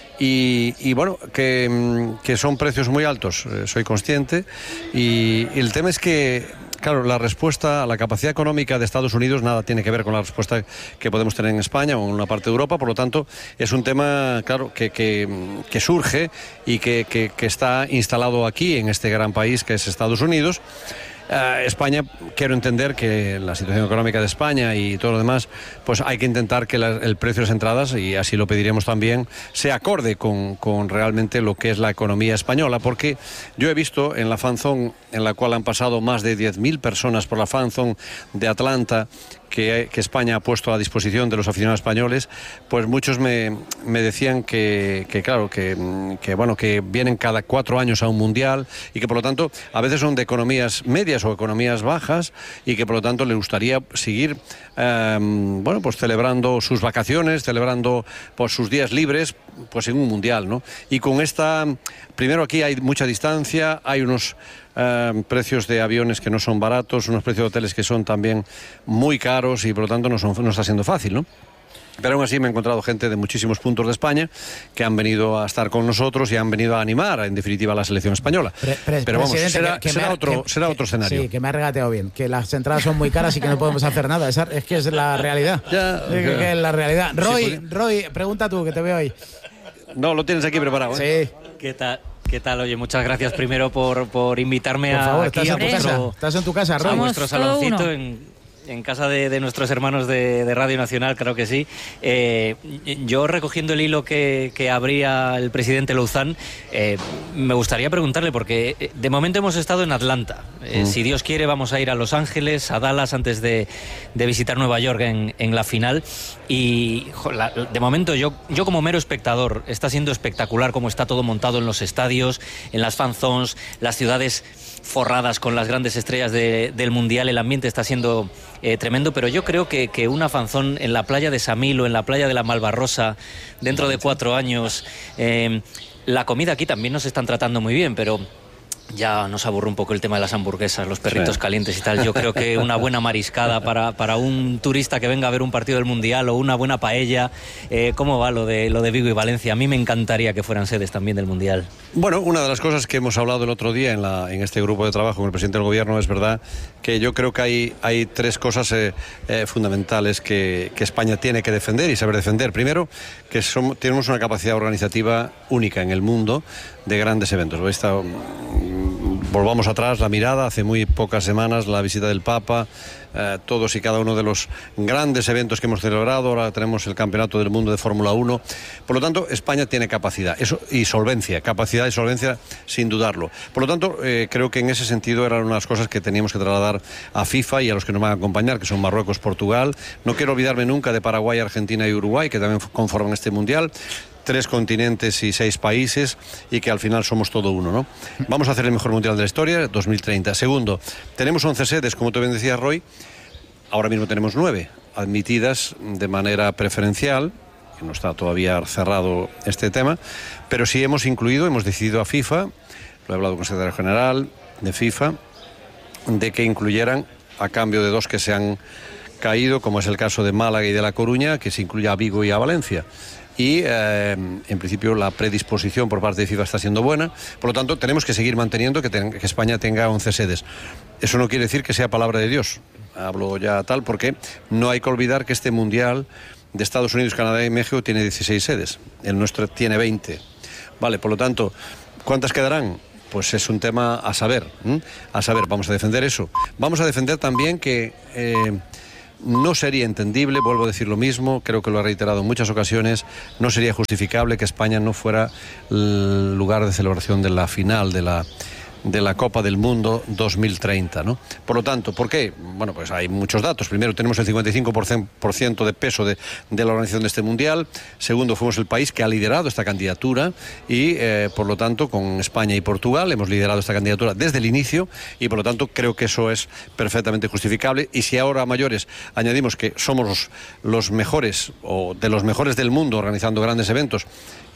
Speaker 10: Y bueno, que son precios muy altos, soy consciente, y el tema es que, claro, la respuesta a la capacidad económica de Estados Unidos nada tiene que ver con la respuesta que podemos tener en España o en una parte de Europa, por lo tanto es un tema, claro, que surge y que está instalado aquí en este gran país que es Estados Unidos. España, quiero entender que la situación económica de España y todo lo demás, pues hay que intentar que el precio de las entradas, y así lo pediremos también, sea acorde con realmente lo que es la economía española, porque yo he visto en la fanzone, en la cual han pasado más de 10.000 personas por la fanzone de Atlanta, que España ha puesto a disposición de los aficionados españoles, pues muchos me decían que claro, que bueno, que vienen cada 4 años a un mundial y que por lo tanto a veces son de economías medias o economías bajas y que por lo tanto les gustaría seguir bueno, pues celebrando sus vacaciones, celebrando pues sus días libres, pues en un mundial, ¿no? Y con esta, primero aquí hay mucha distancia, hay unos precios de aviones que no son baratos, unos precios de hoteles que son también muy caros y por lo tanto no está siendo fácil, ¿no? Pero aún así me he encontrado gente de muchísimos puntos de España que han venido a estar con nosotros y han venido a animar, en definitiva, a la selección española. Pero vamos, será otro escenario.
Speaker 5: Sí, que me ha regateado bien, que las entradas son muy caras y que no podemos hacer nada. Es que es la realidad. Que es la realidad. Roy, pregunta tú, que te veo ahí.
Speaker 10: No, lo tienes aquí preparado, ¿eh?
Speaker 5: Sí.
Speaker 12: ¿Qué tal? Oye, muchas gracias primero por invitarme
Speaker 5: por favor,
Speaker 12: aquí
Speaker 5: estás en tu casa, Roy.
Speaker 12: A vuestro saloncito en casa de nuestros hermanos de Radio Nacional, creo que sí. Yo, recogiendo el hilo que abría el presidente Louzán, me gustaría preguntarle, porque de momento hemos estado en Atlanta. Si Dios quiere, vamos a ir a Los Ángeles, a Dallas, antes de visitar Nueva York en la final. Y de momento yo como mero espectador, está siendo espectacular cómo está todo montado en los estadios, en las fan zones, las ciudades forradas con las grandes estrellas del Mundial. El ambiente está siendo tremendo, pero yo creo que una fanzón en la playa de Samil o en la playa de la Malvarrosa dentro de 4 años, la comida aquí también nos están tratando muy bien, pero ya nos aburre un poco el tema de las hamburguesas, los perritos calientes y tal. Yo creo que una buena mariscada para un turista que venga a ver un partido del Mundial, o una buena paella. ¿Cómo va lo de Vigo y Valencia? A mí me encantaría que fueran sedes también del Mundial.
Speaker 10: Bueno, una de las cosas que hemos hablado el otro día en este grupo de trabajo con el presidente del gobierno, es verdad que yo creo que hay 3 cosas fundamentales que España tiene que defender y saber defender. Primero, que tenemos una capacidad organizativa única en el mundo de grandes eventos. Volvamos atrás la mirada, hace muy pocas semanas la visita del Papa, todos y cada uno de los grandes eventos que hemos celebrado. Ahora tenemos el Campeonato del Mundo de Fórmula 1. Por lo tanto, España tiene capacidad y solvencia, capacidad y solvencia sin dudarlo. Por lo tanto, creo que en ese sentido eran unas cosas que teníamos que trasladar a FIFA y a los que nos van a acompañar, que son Marruecos, Portugal. No quiero olvidarme nunca de Paraguay, Argentina y Uruguay, que también conforman este Mundial. 3 continentes y 6 países, y que al final somos todo uno, ¿no? Vamos a hacer el mejor mundial de la historia, 2030. Segundo, tenemos 11 sedes, como tú bien decías, Roy. Ahora mismo tenemos 9 admitidas de manera preferencial, que no está todavía cerrado este tema, pero sí hemos decidido a FIFA, lo he hablado con el secretario general de FIFA, de que incluyeran, a cambio de 2 que se han caído, como es el caso de Málaga y de La Coruña, que se incluya a Vigo y a Valencia. y en principio la predisposición por parte de FIFA está siendo buena. Por lo tanto, tenemos que seguir manteniendo que España tenga 11 sedes. Eso no quiere decir que sea palabra de Dios. Hablo ya tal porque no hay que olvidar que este Mundial de Estados Unidos, Canadá y México tiene 16 sedes. El nuestro tiene 20. Vale, por lo tanto, ¿cuántas quedarán? Pues es un tema a saber. A saber, vamos a defender eso. Vamos a defender también que no sería entendible, vuelvo a decir lo mismo, creo que lo he reiterado en muchas ocasiones, no sería justificable que España no fuera el lugar de celebración de la final de la Copa del Mundo 2030, ¿no? Por lo tanto, ¿por qué? Bueno, pues hay muchos datos. Primero, tenemos el 55% de peso de la organización de este Mundial. Segundo, fuimos el país que ha liderado esta candidatura y, por lo tanto, con España y Portugal hemos liderado esta candidatura desde el inicio y, por lo tanto, creo que eso es perfectamente justificable. Y si ahora a mayores añadimos que somos los mejores o de los mejores del mundo organizando grandes eventos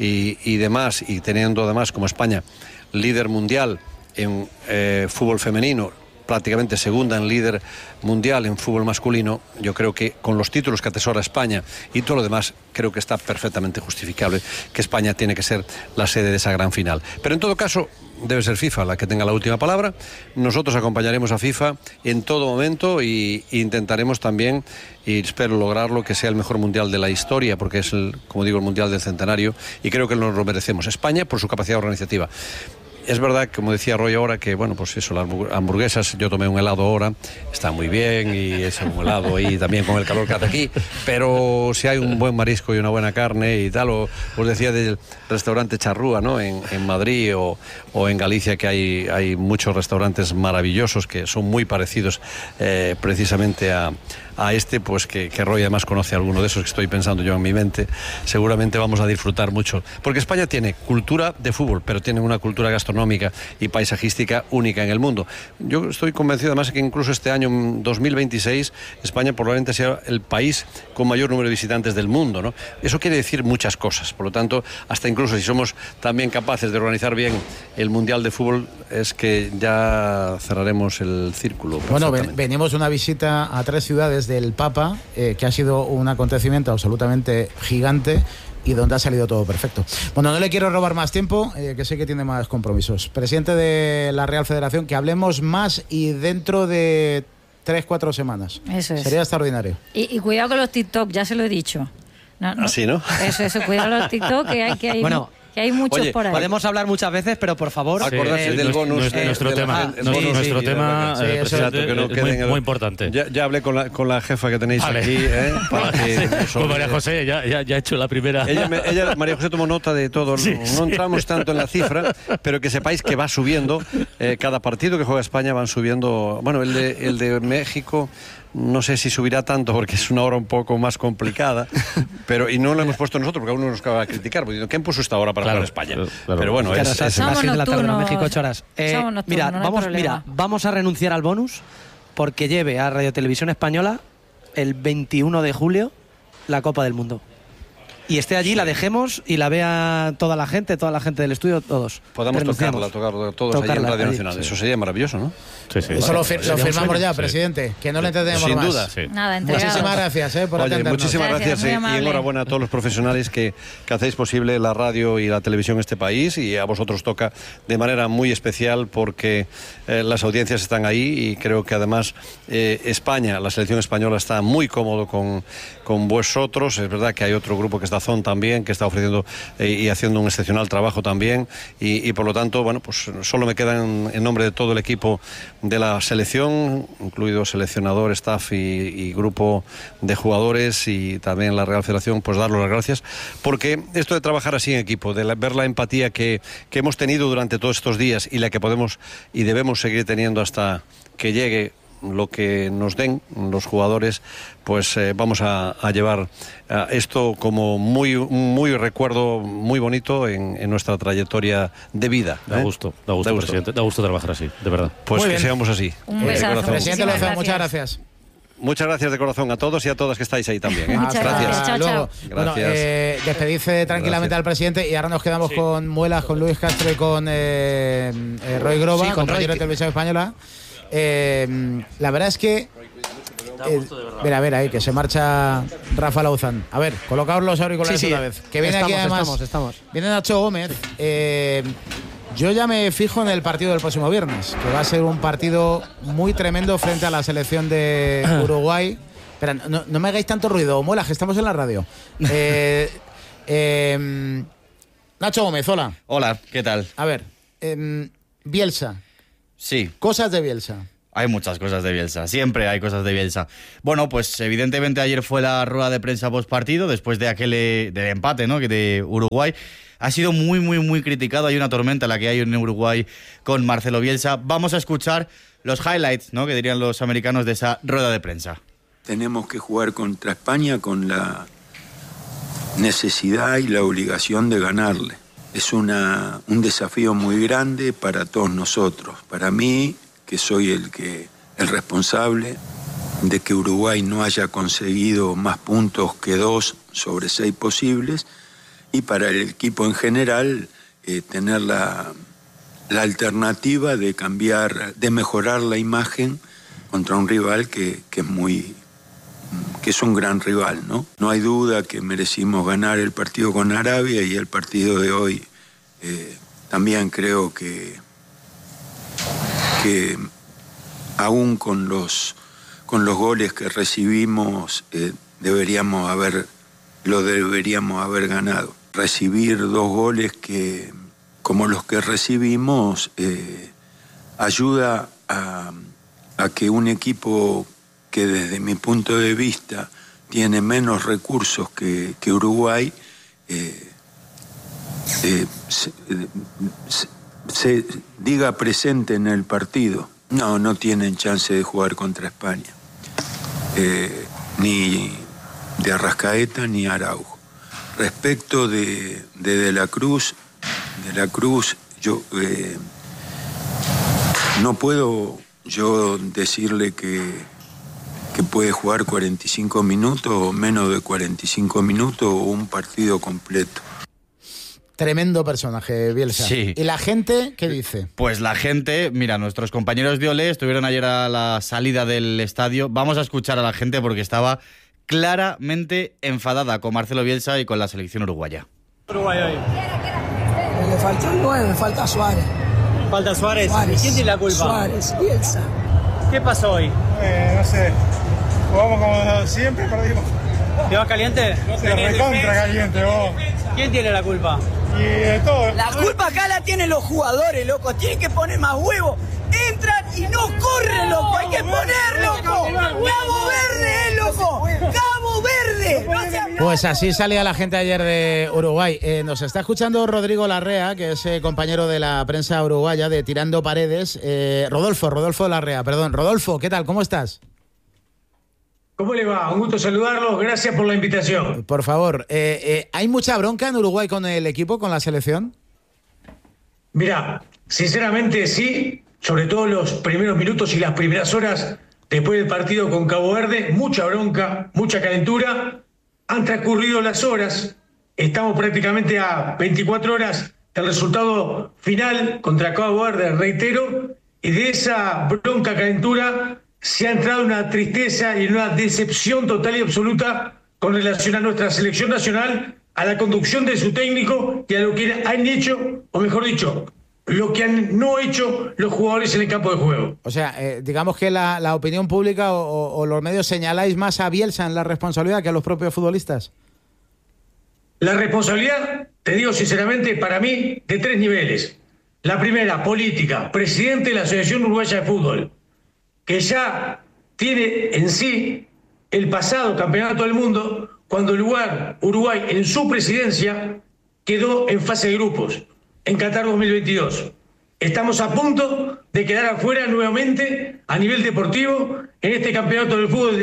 Speaker 10: y demás, y teniendo además como España líder mundial en fútbol femenino, prácticamente segunda en líder mundial en fútbol masculino, yo creo que con los títulos que atesora España y todo lo demás, creo que está perfectamente justificable que España tiene que ser la sede de esa gran final. Pero en todo caso, debe ser FIFA la que tenga la última palabra. Nosotros acompañaremos a FIFA en todo momento y intentaremos también, y espero lograrlo, que sea el mejor mundial de la historia, porque es, como digo, el mundial del centenario, y creo que nos lo merecemos. España por su capacidad organizativa. Es verdad, como decía Roy ahora, que bueno, pues eso, las hamburguesas, yo tomé un helado ahora, está muy bien, y es un helado ahí también con el calor que hace aquí, pero si hay un buen marisco y una buena carne y tal, os decía del restaurante Charrúa, ¿no? En Madrid o en Galicia, que hay muchos restaurantes maravillosos que son muy parecidos precisamente a este, pues que Roy además conoce alguno de esos que estoy pensando yo en mi mente. Seguramente vamos a disfrutar mucho, porque España tiene cultura de fútbol, pero tiene una cultura gastronómica y paisajística única en el mundo. Yo estoy convencido además que incluso este año 2026 España probablemente sea el país con mayor número de visitantes del mundo, ¿no? Eso quiere decir muchas cosas. Por lo tanto, hasta incluso si somos también capaces de organizar bien el Mundial de Fútbol, es que ya cerraremos el círculo.
Speaker 5: Bueno, venimos de una visita a 3 ciudades del Papa, que ha sido un acontecimiento absolutamente gigante y donde ha salido todo perfecto. Bueno, no le quiero robar más tiempo, que sé que tiene más compromisos. Presidente de la Real Federación, que hablemos más y dentro de 3-4 semanas.
Speaker 2: Eso es.
Speaker 5: Sería extraordinario.
Speaker 2: Y cuidado con los TikTok, ya se lo he dicho.
Speaker 10: Así, ¿no?
Speaker 2: Eso, cuidado con los TikTok, que hay
Speaker 9: bueno,
Speaker 2: que hay muchos.
Speaker 9: Oye,
Speaker 2: por ahí.
Speaker 9: Podemos hablar muchas veces, pero por favor,
Speaker 10: acordarse del bonus.
Speaker 8: Nuestro tema, muy importante.
Speaker 10: Ya hablé con la jefa que tenéis aquí, para que
Speaker 8: pues María José ya ha hecho la primera.
Speaker 10: María José tomó nota de todo.
Speaker 8: Sí,
Speaker 10: no entramos tanto en la cifra, pero que sepáis que va subiendo. Cada partido que juega España van subiendo. Bueno, el de México no sé si subirá tanto porque es una hora un poco más complicada, y no lo hemos puesto nosotros porque uno nos acaba de criticar, porque ¿quién puso esta hora para jugar España? Claro. Pero bueno, es
Speaker 9: las 6 de la tarde en México, 8 horas. Vamos a renunciar al bonus porque lleve a Radio Televisión Española el 21 de julio la Copa del Mundo. Y esté allí, la dejemos y la vea toda la gente del estudio, todos.
Speaker 10: Podamos tocarla todos allí en Radio Nacional. Sí. Eso sería maravilloso, ¿no?
Speaker 5: Sí. Eso lo firmamos ya, presidente. Que no le entendemos
Speaker 10: sin
Speaker 5: más.
Speaker 10: Sin duda,
Speaker 2: sí. Nada, entregado.
Speaker 5: Muchísimas gracias por atendernos.
Speaker 10: Muchísimas gracias y enhorabuena a todos los profesionales que hacéis posible la radio y la televisión en este país, y a vosotros toca de manera muy especial porque las audiencias están ahí, y creo que además España, la selección española, está muy cómodo con vosotros. Es verdad que hay otro grupo que está Zon también, que está ofreciendo y haciendo un excepcional trabajo también, y por lo tanto, bueno, pues solo me quedan en nombre de todo el equipo de la selección, incluido seleccionador, staff y grupo de jugadores, y también la Real Federación, pues darles las gracias, porque esto de trabajar así en equipo, de ver la empatía que hemos tenido durante todos estos días y la que podemos y debemos seguir teniendo hasta que llegue lo que nos den los jugadores, pues vamos a llevar esto como muy recuerdo muy bonito en nuestra trayectoria de vida.
Speaker 8: Da gusto, presidente, da gusto trabajar así, de verdad.
Speaker 10: Pues que seamos así.
Speaker 2: Un besazo.
Speaker 5: Presidente Lozano, muchas gracias.
Speaker 10: Muchas gracias de corazón a todos y a todas que estáis ahí también.
Speaker 2: Muchas gracias. Chao.
Speaker 5: Bueno, despedidse tranquilamente al presidente, y ahora nos quedamos con Muelas, con Luis Castro y con Roy Groba, compañero de Televisión Española. La verdad es que a ver, ahí, que se marcha Rafa Lauzán. A ver, colocaos los auriculares una vez. Que viene aquí además.
Speaker 9: Estamos.
Speaker 5: Viene Nacho Gómez. Yo ya me fijo en el partido del próximo viernes, que va a ser un partido muy tremendo frente a la selección de Uruguay. Espera, no me hagáis tanto ruido, mola, que estamos en la radio. Nacho Gómez, hola.
Speaker 13: Hola, ¿qué tal?
Speaker 5: A ver, Bielsa.
Speaker 13: Sí.
Speaker 5: Cosas de Bielsa.
Speaker 13: Hay muchas cosas de Bielsa, siempre hay cosas de Bielsa. Bueno, pues evidentemente ayer fue la rueda de prensa postpartido, después de aquel del empate, ¿no?, que de Uruguay. Ha sido muy, muy, muy criticado. Hay una tormenta la que hay en Uruguay con Marcelo Bielsa. Vamos a escuchar los highlights, ¿no?, que dirían los americanos de esa rueda de prensa.
Speaker 11: Tenemos que jugar contra España con la necesidad y la obligación de ganarle. Es un desafío muy grande para todos nosotros. Para mí, que soy el responsable de que Uruguay no haya conseguido más puntos que 2 sobre 6 posibles, y para el equipo en general tener la alternativa de cambiar, de mejorar la imagen contra un rival que es un gran rival, ¿no? No hay duda que merecimos ganar el partido con Arabia, y el partido de hoy también creo que aún con los goles que recibimos lo deberíamos haber ganado. Recibir 2 goles como los que recibimos ayuda a que un equipo que desde mi punto de vista tiene menos recursos que Uruguay se diga presente en el partido. No tienen chance de jugar contra España, ni de Arrascaeta ni Araujo. Respecto de la Cruz, yo no puedo yo decirle que puede jugar 45 minutos o menos de 45 minutos o un partido completo.
Speaker 5: Tremendo personaje, Bielsa.
Speaker 13: Sí.
Speaker 5: ¿Y la gente qué dice?
Speaker 13: Pues la gente, mira, nuestros compañeros de Olé estuvieron ayer a la salida del estadio. Vamos a escuchar a la gente porque estaba claramente enfadada con Marcelo Bielsa y con la selección uruguaya.
Speaker 14: Uruguay hoy.
Speaker 15: Le faltó el 9, falta Suárez.
Speaker 14: ¿Falta Suárez? ¿Y quién tiene la culpa?
Speaker 15: Suárez, Bielsa.
Speaker 14: ¿Qué pasó hoy?
Speaker 16: No sé. Jugamos como siempre, perdimos.
Speaker 14: ¿Te vas caliente?
Speaker 16: No sé, recontra caliente, vos.
Speaker 14: ¿Quién tiene la culpa?
Speaker 16: Y de todo.
Speaker 15: La culpa acá la tienen los jugadores, loco. Tienen que poner más huevos. Entran y no corren, loco. Hay que poner, loco. Cabo Verde, loco. Cabo Verde.
Speaker 5: Pues así salía la gente ayer de Uruguay. Nos está escuchando Rodrigo Larrea, que es compañero de la prensa uruguaya de Tirando Paredes. Rodolfo Larrea, perdón. Rodolfo, ¿qué tal? ¿Cómo estás?
Speaker 17: ¿Cómo le va? Un gusto saludarlos. Gracias por la invitación.
Speaker 5: Por favor, ¿hay mucha bronca en Uruguay con el equipo, con la selección?
Speaker 17: Mira, sinceramente sí, sobre todo los primeros minutos y las primeras horas después del partido con Cabo Verde, mucha bronca, mucha calentura. Han transcurrido las horas, estamos prácticamente a 24 horas del resultado final contra Cabo Verde, reitero, y de esa bronca, calentura, se ha entrado en una tristeza y en una decepción total y absoluta con relación a nuestra selección nacional, a la conducción de su técnico y a lo que han hecho, o mejor dicho, lo que han no hecho los jugadores en el campo de juego.
Speaker 5: O sea, digamos que la opinión pública o los medios señaláis más a Bielsa en la responsabilidad que a los propios futbolistas.
Speaker 17: La responsabilidad, te digo sinceramente, para mí, de 3 niveles. La primera, política, presidente de la Asociación Uruguaya de Fútbol, que ya tiene en sí el pasado campeonato del mundo, cuando Uruguay en su presidencia quedó en fase de grupos, en Qatar 2022. Estamos a punto de quedar afuera nuevamente a nivel deportivo en este campeonato del fútbol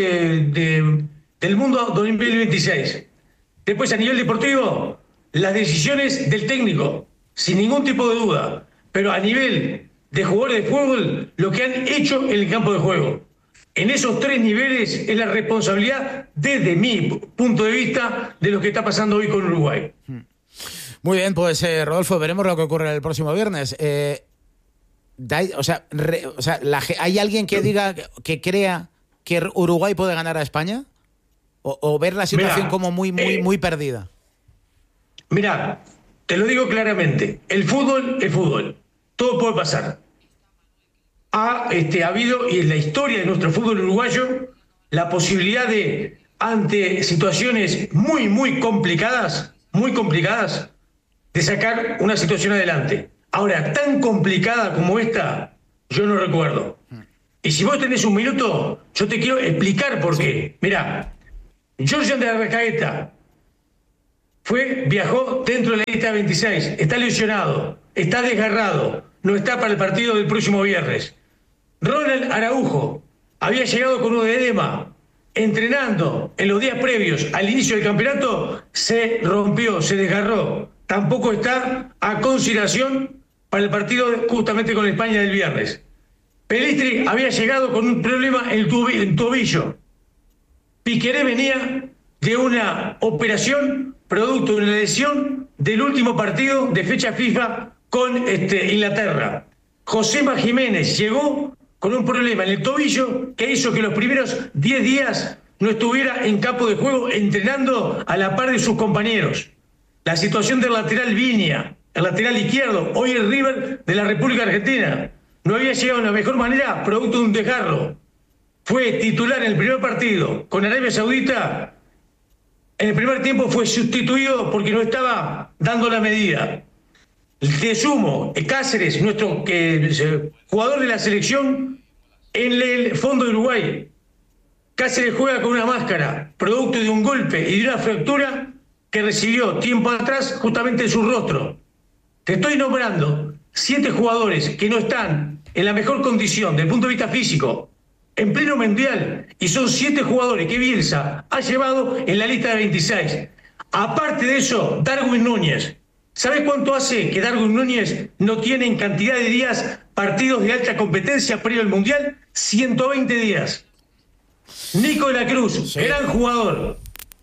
Speaker 17: del mundo 2026. Después, a nivel deportivo, las decisiones del técnico, sin ningún tipo de duda, pero a nivel de jugadores de fútbol, lo que han hecho en el campo de juego. En esos 3 niveles es la responsabilidad, desde mi punto de vista, de lo que está pasando hoy con Uruguay.
Speaker 5: Muy bien, pues Rodolfo, veremos lo que ocurre el próximo viernes. ¿Hay alguien que diga, que crea que Uruguay puede ganar a España? ¿O ver la situación como muy perdida?
Speaker 17: Mira, te lo digo claramente, el fútbol es fútbol, todo puede pasar. Ha habido, y en la historia de nuestro fútbol uruguayo, la posibilidad de, ante situaciones muy complicadas, de sacar una situación adelante. Ahora, tan complicada como esta, yo no recuerdo. Y si vos tenés un minuto, yo te quiero explicar por qué. Mirá, Jorge de Arrascaeta viajó dentro de la lista 26, está lesionado, está desgarrado, no está para el partido del próximo viernes. Ronald Araujo había llegado con un edema, entrenando en los días previos al inicio del campeonato, se rompió, se desgarró. Tampoco está a consideración para el partido justamente con España del viernes. Pelistri había llegado con un problema en el tobillo. Piqueré venía de una operación producto de una lesión del último partido de fecha FIFA con Inglaterra. Josema Jiménez llegó con un problema en el tobillo que hizo que los primeros 10 días no estuviera en campo de juego entrenando a la par de sus compañeros. La situación del lateral Viña, el lateral izquierdo, hoy el River de la República Argentina, no había llegado de la mejor manera producto de un desgarro. Fue titular en el primer partido con Arabia Saudita. En el primer tiempo fue sustituido porque no estaba dando la medida. De sumo, Cáceres, nuestro jugador de la selección en el fondo de Uruguay. Cáceres juega con una máscara, producto de un golpe y de una fractura que recibió tiempo atrás justamente en su rostro. Te estoy nombrando 7 jugadores que no están en la mejor condición desde el punto de vista físico, en pleno mundial, y son 7 jugadores que Bielsa ha llevado en la lista de 26. Aparte de eso, Darwin Núñez. ¿Sabes cuánto hace que Darwin Núñez no tiene en cantidad de días partidos de alta competencia previo al mundial? 120 días. Nico de la Cruz, gran jugador,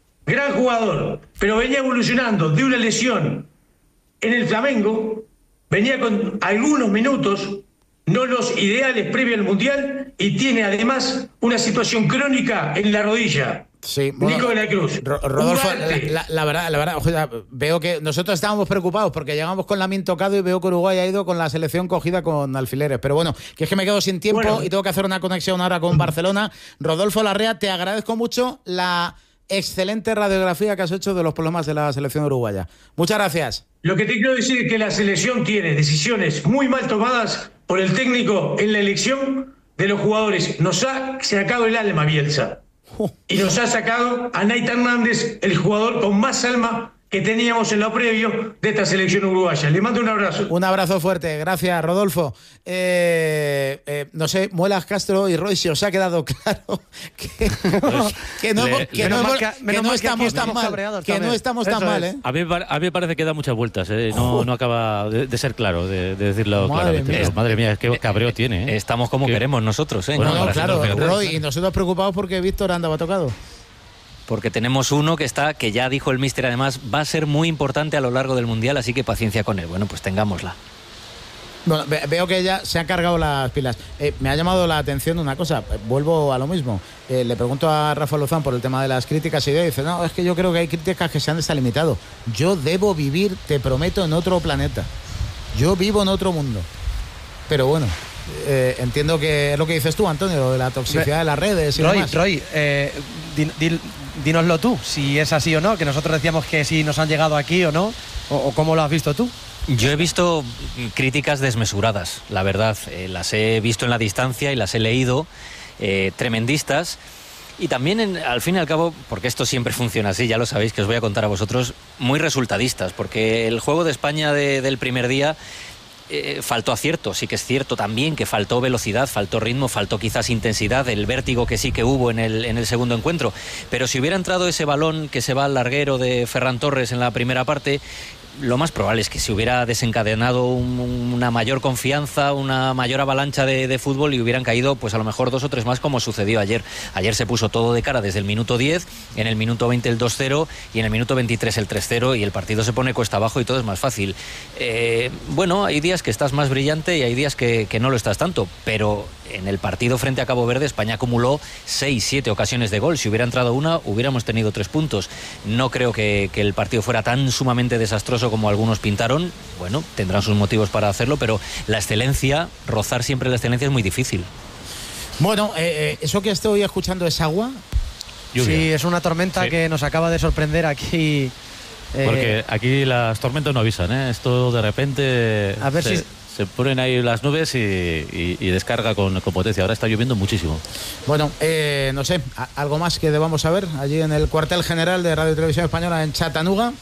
Speaker 17: pero venía evolucionando de una lesión en el Flamengo, venía con algunos minutos, no los ideales previo al mundial, y tiene además una situación crónica en la rodilla.
Speaker 5: Sí, bueno,
Speaker 17: Nico de la Cruz.
Speaker 5: Rodolfo, la verdad, o sea, veo que nosotros estábamos preocupados porque llegamos con Lamine tocado y veo que Uruguay ha ido con la selección cogida con alfileres. Pero bueno, que es que me quedo sin tiempo y tengo que hacer una conexión ahora con Barcelona. Rodolfo Larrea, te agradezco mucho la excelente radiografía que has hecho de los problemas de la selección uruguaya. Muchas gracias.
Speaker 17: Lo que te quiero decir es que la selección tiene decisiones muy mal tomadas por el técnico en la elección de los jugadores. Nos ha sacado el alma Bielsa. Y nos ha sacado a Naita Hernández, el jugador con más alma que teníamos en lo previo de esta selección uruguaya. Le mando un abrazo.
Speaker 5: Un abrazo fuerte, gracias Rodolfo. No sé, Muelas, Castro y Roy, si os ha quedado claro que no estamos tan mal. Que no estamos tan mal, ¿eh?
Speaker 8: A mí me parece que da muchas vueltas, ¿eh? No acaba de ser claro, de decirlo claramente. Madre mía, qué cabreo tiene, ¿eh?
Speaker 12: Estamos como queremos nosotros, ¿eh?
Speaker 5: Bueno, claro, Roy, y nosotros preocupados porque Víctor andaba tocado.
Speaker 12: Porque tenemos uno que ya dijo el míster, además va a ser muy importante a lo largo del Mundial, así que paciencia con él. Bueno, pues tengámosla.
Speaker 5: Bueno, veo que ya se han cargado las pilas. Me ha llamado la atención una cosa, vuelvo a lo mismo. Le pregunto a Rafa Lozán por el tema de las críticas y dice, no, es que yo creo que hay críticas que se han desalimitado. Yo debo vivir, te prometo, en otro planeta. Yo vivo en otro mundo. Pero bueno, entiendo que es lo que dices tú, Antonio, lo de la toxicidad de las redes y demás.
Speaker 9: Roy, dínoslo tú, si es así o no, que nosotros decíamos que si nos han llegado aquí o no, o cómo lo has visto tú.
Speaker 12: Yo he visto críticas desmesuradas, la verdad. Las he visto en la distancia y las he leído, tremendistas. Y también, al fin y al cabo, porque esto siempre funciona así, ya lo sabéis, que os voy a contar a vosotros, muy resultadistas, porque el juego de España del primer día faltó acierto. Sí que es cierto también que faltó velocidad, faltó ritmo, faltó quizás intensidad, el vértigo que sí que hubo en el segundo encuentro. Pero si hubiera entrado ese balón que se va al larguero de Ferran Torres en la primera parte, lo más probable es que se hubiera desencadenado una mayor confianza, una mayor avalancha de fútbol y hubieran caído pues a lo mejor 2 o 3 más, como sucedió ayer. Ayer se puso todo de cara desde el minuto 10, en el minuto 20 el 2-0 y en el minuto 23 el 3-0 y el partido se pone cuesta abajo y todo es más fácil. Bueno, hay días que estás más brillante y hay días que no lo estás tanto, pero en el partido frente a Cabo Verde España acumuló 6-7 ocasiones de gol. Si hubiera entrado una, hubiéramos tenido 3 puntos. No creo que el partido fuera tan sumamente desastroso como algunos pintaron. Bueno, tendrán sus motivos para hacerlo, pero la excelencia, rozar siempre la excelencia es muy difícil.
Speaker 5: Bueno, eso que estoy escuchando es agua.
Speaker 9: Lluvia. Sí, es una tormenta que nos acaba de sorprender aquí.
Speaker 8: Porque aquí las tormentas no avisan, ¿eh? Esto de repente
Speaker 9: a ver si
Speaker 8: se ponen ahí las nubes y descarga con potencia. Ahora está lloviendo muchísimo.
Speaker 5: Bueno, no sé, ¿algo más que debamos saber allí en el cuartel general de Radio y Televisión Española en Chattanooga?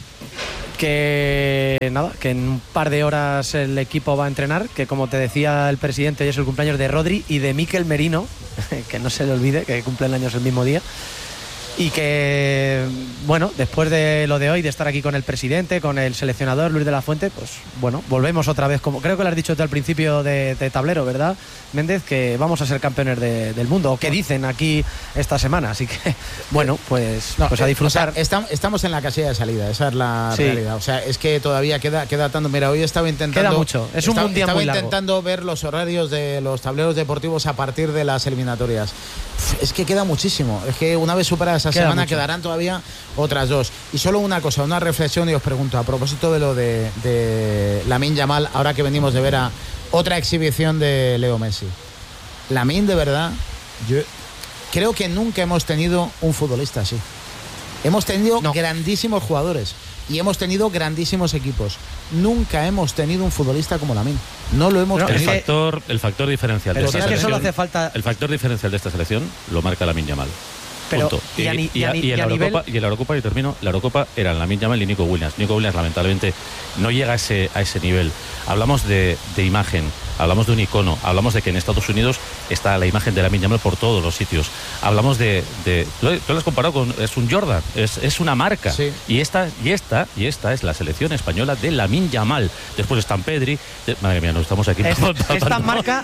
Speaker 9: Que nada, que en un par de horas el equipo va a entrenar, que como te decía el presidente, hoy es el cumpleaños de Rodri y de Mikel Merino, que no se le olvide que cumplen años el mismo día. Y que, bueno, después de lo de hoy, de estar aquí con el presidente, con el seleccionador Luis de la Fuente, pues bueno, volvemos otra vez, como creo que lo has dicho desde el principio de tablero, ¿verdad, Méndez? Que vamos a ser campeones del mundo, o que dicen aquí esta semana. Así que, bueno, pues a disfrutar.
Speaker 5: O sea, estamos en la casilla de salida, esa es la realidad. O sea, es que todavía queda tanto. Mira, hoy estaba intentando...
Speaker 9: Queda mucho, es un mundial muy largo.
Speaker 5: Estaba intentando ver los horarios de los tableros deportivos a partir de las eliminatorias. Es que queda muchísimo. Es que una vez superada esa semana quedarán todavía otras 2. Y solo una cosa, una reflexión, y os pregunto, a propósito de lo de Lamine Yamal, ahora que venimos de ver a otra exhibición de Leo Messi. Lamine, de verdad, yo creo que nunca hemos tenido un futbolista así. Hemos tenido grandísimos jugadores y hemos tenido grandísimos equipos. Nunca hemos tenido un futbolista como Lamine. No lo hemos tenido.
Speaker 8: El factor diferencial de esta selección.
Speaker 9: Que solo hace falta...
Speaker 8: El factor diferencial de esta selección lo marca Lamine Yamal. Punto. Y en la Eurocopa, y termino, la Eurocopa eran Lamine Yamal y Nico Williams. Nico Williams lamentablemente no llega a ese nivel. Hablamos de imagen, hablamos de un icono, hablamos de que en Estados Unidos está la imagen de Lamine Yamal por todos los sitios. Hablamos de tú lo has comparado con, es un Jordan, es una marca. Sí. Y esta es la selección española de Lamine Yamal. Después están Pedri, madre mía, nos estamos aquí.
Speaker 9: Esta marca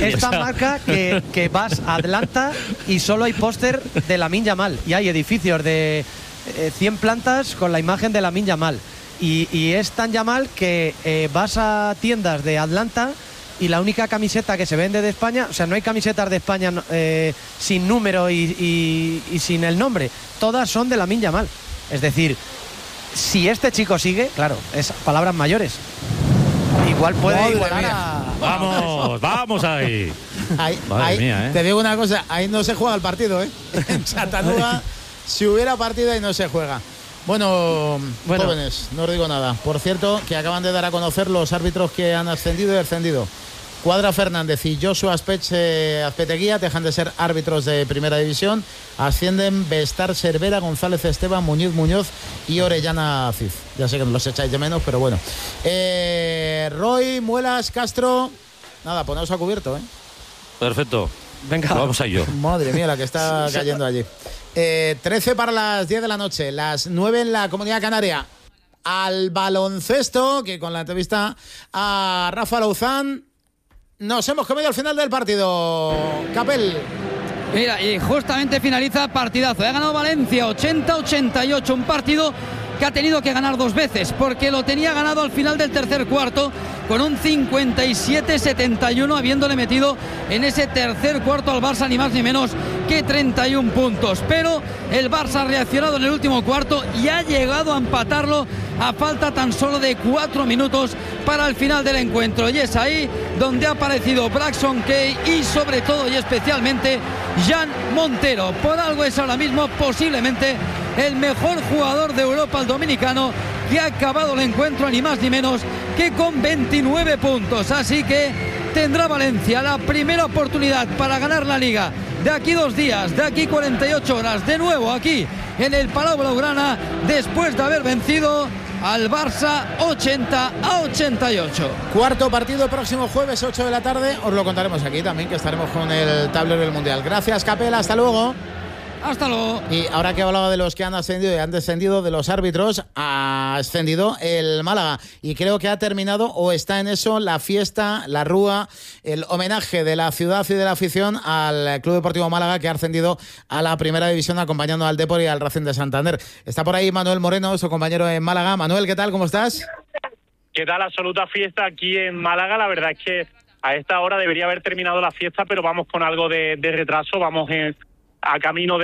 Speaker 9: que vas a Atlanta y solo hay póster de Lamine Yamal, y hay edificios de 100 plantas con la imagen de Lamine Yamal, y es tan Yamal que vas a tiendas de Atlanta y la única camiseta que se vende de España, o sea, no hay camisetas de España sin número y sin el nombre, todas son de Lamine Yamal. Es decir, si este chico sigue, claro, es palabras mayores, igual puede igualar a...
Speaker 8: Vamos ahí.
Speaker 5: Madre mía, Te digo una cosa, ahí no se juega el partido, En Chattanooga, si hubiera partido, ahí no se juega. Bueno, jóvenes, no os digo nada. Por cierto, que acaban de dar a conocer los árbitros que han ascendido y descendido. Cuadra Fernández y Joshua Azpeteguía dejan de ser árbitros de primera división. Ascienden Bestar Cervera, González Esteban, Muñoz y Orellana Cid. Ya sé que los echáis de menos, pero bueno. Roy, Muelas, Castro. Nada, poneos a cubierto,
Speaker 8: Perfecto.
Speaker 9: Venga,
Speaker 8: vamos a ello.
Speaker 5: Madre mía, la que está cayendo allí. 13 para las 10 de la noche, las 9 en la Comunidad Canaria. Al baloncesto, que con la entrevista a Rafa Louzán nos hemos comido al final del partido. Capel.
Speaker 18: Mira, y justamente finaliza partidazo. Ha ganado Valencia 80-88, un partido que ha tenido que ganar 2 veces, porque lo tenía ganado al final del tercer cuarto con un 57-71, habiéndole metido en ese tercer cuarto al Barça ni más ni menos que 31 puntos. Pero el Barça ha reaccionado en el último cuarto y ha llegado a empatarlo a falta tan solo de 4 minutos para el final del encuentro. Y es ahí donde ha aparecido Braxton Kay y sobre todo y especialmente Jan Montero. Por algo es ahora mismo posiblemente el mejor jugador de Europa, el dominicano, que ha acabado el encuentro ni más ni menos que con 29 puntos. Así que tendrá Valencia la primera oportunidad para ganar la Liga de aquí 2 días, de aquí 48 horas, de nuevo aquí en el Palau Blaugrana, después de haber vencido al Barça 80-88.
Speaker 5: Cuarto partido el próximo jueves 8 de la tarde. Os lo contaremos aquí también, que estaremos con el tablero del Mundial. Gracias, Capela, hasta luego.
Speaker 18: Hasta luego.
Speaker 5: Y ahora que hablaba de los que han ascendido y han descendido, de los árbitros, ha ascendido el Málaga. Y creo que ha terminado, o está en eso, la fiesta, la rúa, el homenaje de la ciudad y de la afición al Club Deportivo Málaga, que ha ascendido a la primera división acompañando al Depor y al Racing de Santander. Está por ahí Manuel Moreno, su compañero en Málaga. Manuel, ¿qué tal? ¿Cómo estás?
Speaker 19: ¿Qué tal? Absoluta fiesta aquí en Málaga. La verdad es que a esta hora debería haber terminado la fiesta, pero vamos con algo de retraso. Vamos a camino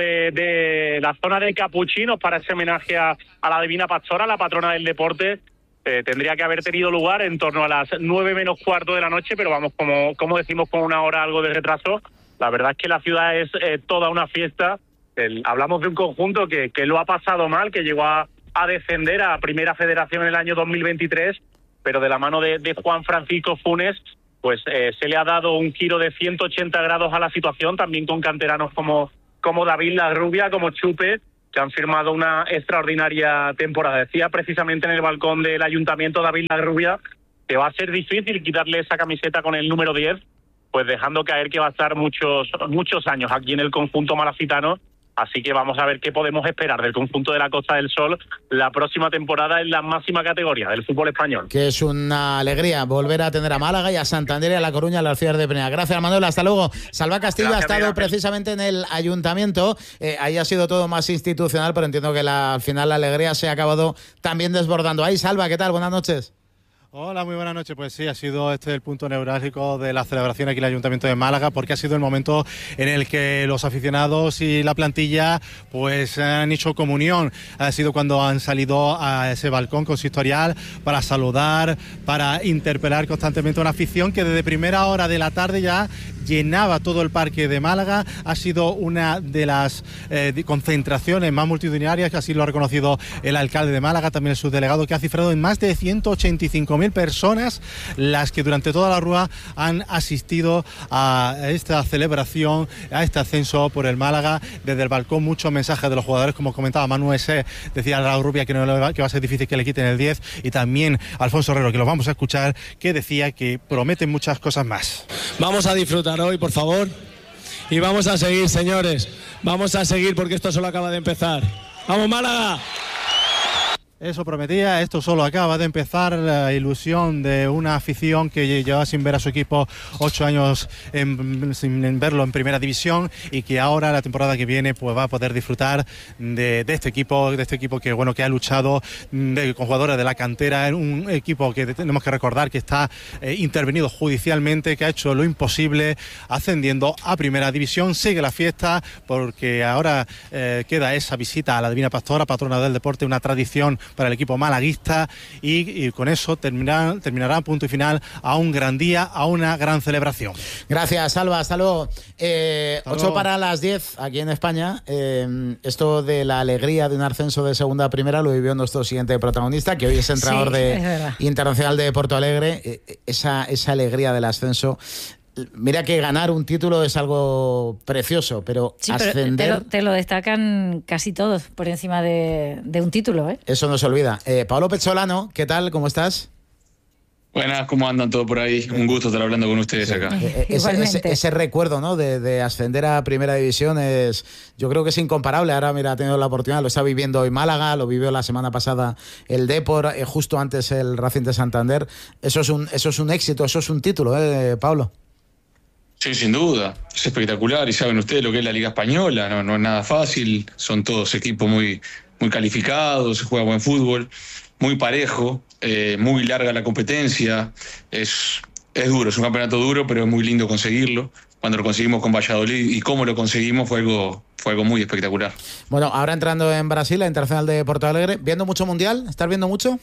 Speaker 19: de la zona de Capuchinos para ese homenaje a la Divina Pastora, la patrona del deporte. Tendría que haber tenido lugar en torno a las 9 menos cuarto de la noche, pero vamos, como decimos, con una hora algo de retraso. La verdad es que la ciudad es toda una fiesta. Hablamos de un conjunto que lo ha pasado mal, que llegó a descender a Primera Federación en el año 2023, pero de la mano de Juan Francisco Funes, pues se le ha dado un giro de 180 grados a la situación, también con canteranos como David Larrubia, como Chupe, que han firmado una extraordinaria temporada. Decía precisamente en el balcón del ayuntamiento David Larrubia que va a ser difícil quitarle esa camiseta con el número 10, pues dejando caer que va a estar muchos años aquí en el conjunto malacitano. Así que vamos a ver qué podemos esperar del conjunto de la Costa del Sol la próxima temporada en la máxima categoría del fútbol español. Que es una alegría volver a tener a Málaga y a Santander y a La Coruña, a las ciudades de Peña. Gracias, Manuel. Hasta luego. Salva Castillo ha estado precisamente en el ayuntamiento. Ahí ha sido todo más institucional, pero entiendo que al final la alegría se ha acabado también desbordando. Ahí, Salva, ¿qué tal? Buenas noches.
Speaker 20: Hola, muy buenas noches. Pues sí, ha sido el punto neurálgico de la celebración aquí en el Ayuntamiento de Málaga, porque ha sido el momento en el que los aficionados y la plantilla pues han hecho comunión. Ha sido cuando han salido a ese balcón consistorial para saludar, para interpelar constantemente a una afición que desde primera hora de la tarde ya llenaba todo el parque de Málaga. Ha sido una de las concentraciones más multitudinarias, que así lo ha reconocido el alcalde de Málaga, también el subdelegado, que ha cifrado en más de 185.000 personas las que durante toda la rúa han asistido a esta celebración, a este ascenso por el Málaga. Desde el balcón muchos mensajes de los jugadores, como comentaba Manu Ese, decía Raúl Rubia que va a ser difícil que le quiten el 10, y también Alfonso Herrero, que los vamos a escuchar, que decía que prometen muchas cosas más.
Speaker 21: Vamos a disfrutar hoy, por favor, y vamos a seguir, señores, vamos a seguir, porque esto solo acaba de empezar. ¡Vamos, Málaga!
Speaker 20: Eso prometía, esto solo acaba de empezar. La ilusión de una afición que llevaba sin ver a su equipo 8 años sin verlo en primera división, y que ahora, la temporada que viene, pues va a poder disfrutar de este equipo que bueno, que ha luchado con jugadores de la cantera, un equipo que tenemos que recordar que está intervenido judicialmente, que ha hecho lo imposible ascendiendo a primera división. Sigue la fiesta, porque ahora queda esa visita a la Divina Pastora, patrona del deporte, una tradición para el equipo malaguista, y con eso terminará punto y final a un gran día, a una gran celebración. Gracias, Salva, hasta luego. 8 para las 10 aquí en España. Esto de la alegría de un ascenso de segunda a primera lo vivió nuestro siguiente protagonista, que hoy es entrenador Internacional de Porto Alegre. Esa alegría del ascenso. Mira que ganar un título es algo precioso, pero sí, ascender...
Speaker 2: Pero te lo destacan casi todos por encima de un título, ¿eh?
Speaker 20: Eso no se olvida. Pablo Pezzolano, ¿qué tal? ¿Cómo estás?
Speaker 22: Buenas, ¿cómo andan todos por ahí? Un gusto estar hablando con ustedes acá.
Speaker 20: Ese recuerdo, ¿no?, de ascender a Primera División yo creo que es incomparable. Ahora, mira, ha tenido la oportunidad, lo está viviendo hoy Málaga, lo vivió la semana pasada el Depor, justo antes el Racing de Santander. Eso es un éxito, eso es un título, Pablo.
Speaker 22: Sí, sin duda, es espectacular, y saben ustedes lo que es la Liga Española, no es nada fácil, son todos equipos muy calificados, se juega buen fútbol, muy parejo, muy larga la competencia, es duro, es un campeonato duro, pero es muy lindo conseguirlo. Cuando lo conseguimos con Valladolid y cómo lo conseguimos fue algo muy espectacular. Bueno, ahora entrando en Brasil, la Internacional de Porto Alegre, ¿viendo mucho Mundial? ¿Estás viendo mucho?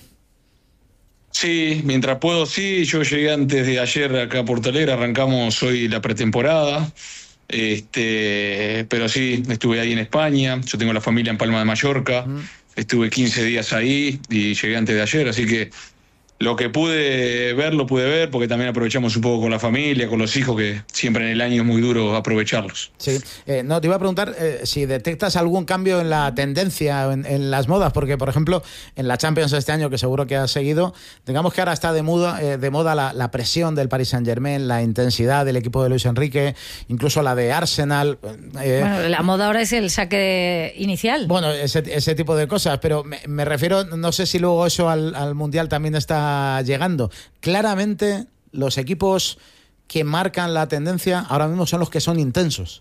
Speaker 22: Sí, mientras puedo, sí. Yo llegué antes de ayer acá a Porto Alegre, arrancamos hoy la pretemporada, pero sí, estuve ahí en España, yo tengo la familia en Palma de Mallorca, estuve 15 días ahí y llegué antes de ayer, así que lo que pude ver, lo pude ver, porque también aprovechamos un poco con la familia, con los hijos, que siempre en el año es muy duro aprovecharlos.
Speaker 20: Sí, no, te iba a preguntar si detectas algún cambio en la tendencia, en las modas, porque, por ejemplo, en la Champions este año, que seguro que has seguido, digamos que ahora está de moda la presión del Paris Saint-Germain, la intensidad del equipo de Luis Enrique, incluso la de Arsenal.
Speaker 2: Bueno, la moda ahora es el saque inicial.
Speaker 20: Bueno, ese tipo de cosas, pero me refiero, no sé si luego eso al Mundial también está llegando. Claramente los equipos que marcan la tendencia ahora mismo son los que son intensos.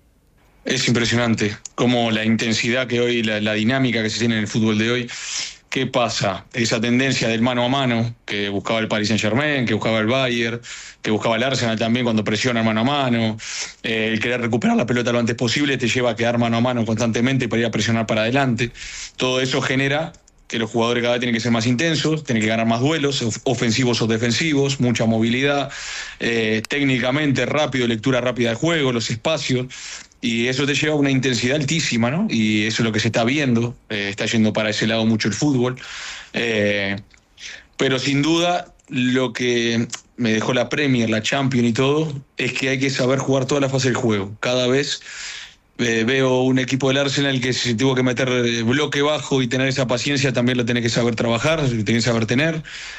Speaker 22: Es impresionante como la intensidad que hoy, la dinámica que se tiene en el fútbol de hoy, ¿Qué pasa? Esa tendencia del mano a mano que buscaba el Paris Saint-Germain, que buscaba el Bayern, que buscaba el Arsenal también cuando presiona mano a mano, el querer recuperar la pelota lo antes posible te lleva a quedar mano a mano constantemente para ir a presionar para adelante. Todo eso genera que los jugadores cada vez tienen que ser más intensos, tienen que ganar más duelos, ofensivos o defensivos, mucha movilidad, técnicamente rápido, lectura rápida del juego, los espacios. Y eso te lleva a una intensidad altísima, ¿no? Y eso es lo que se está viendo, está yendo para ese lado mucho el fútbol. Pero sin duda, lo que me dejó la Premier, la Champions y todo, es que hay que saber jugar toda la fase del juego. Cada vez veo un equipo del Arsenal que si tuvo que meter bloque bajo y tener esa paciencia, también lo tiene que saber trabajar, lo tiene que saber tener.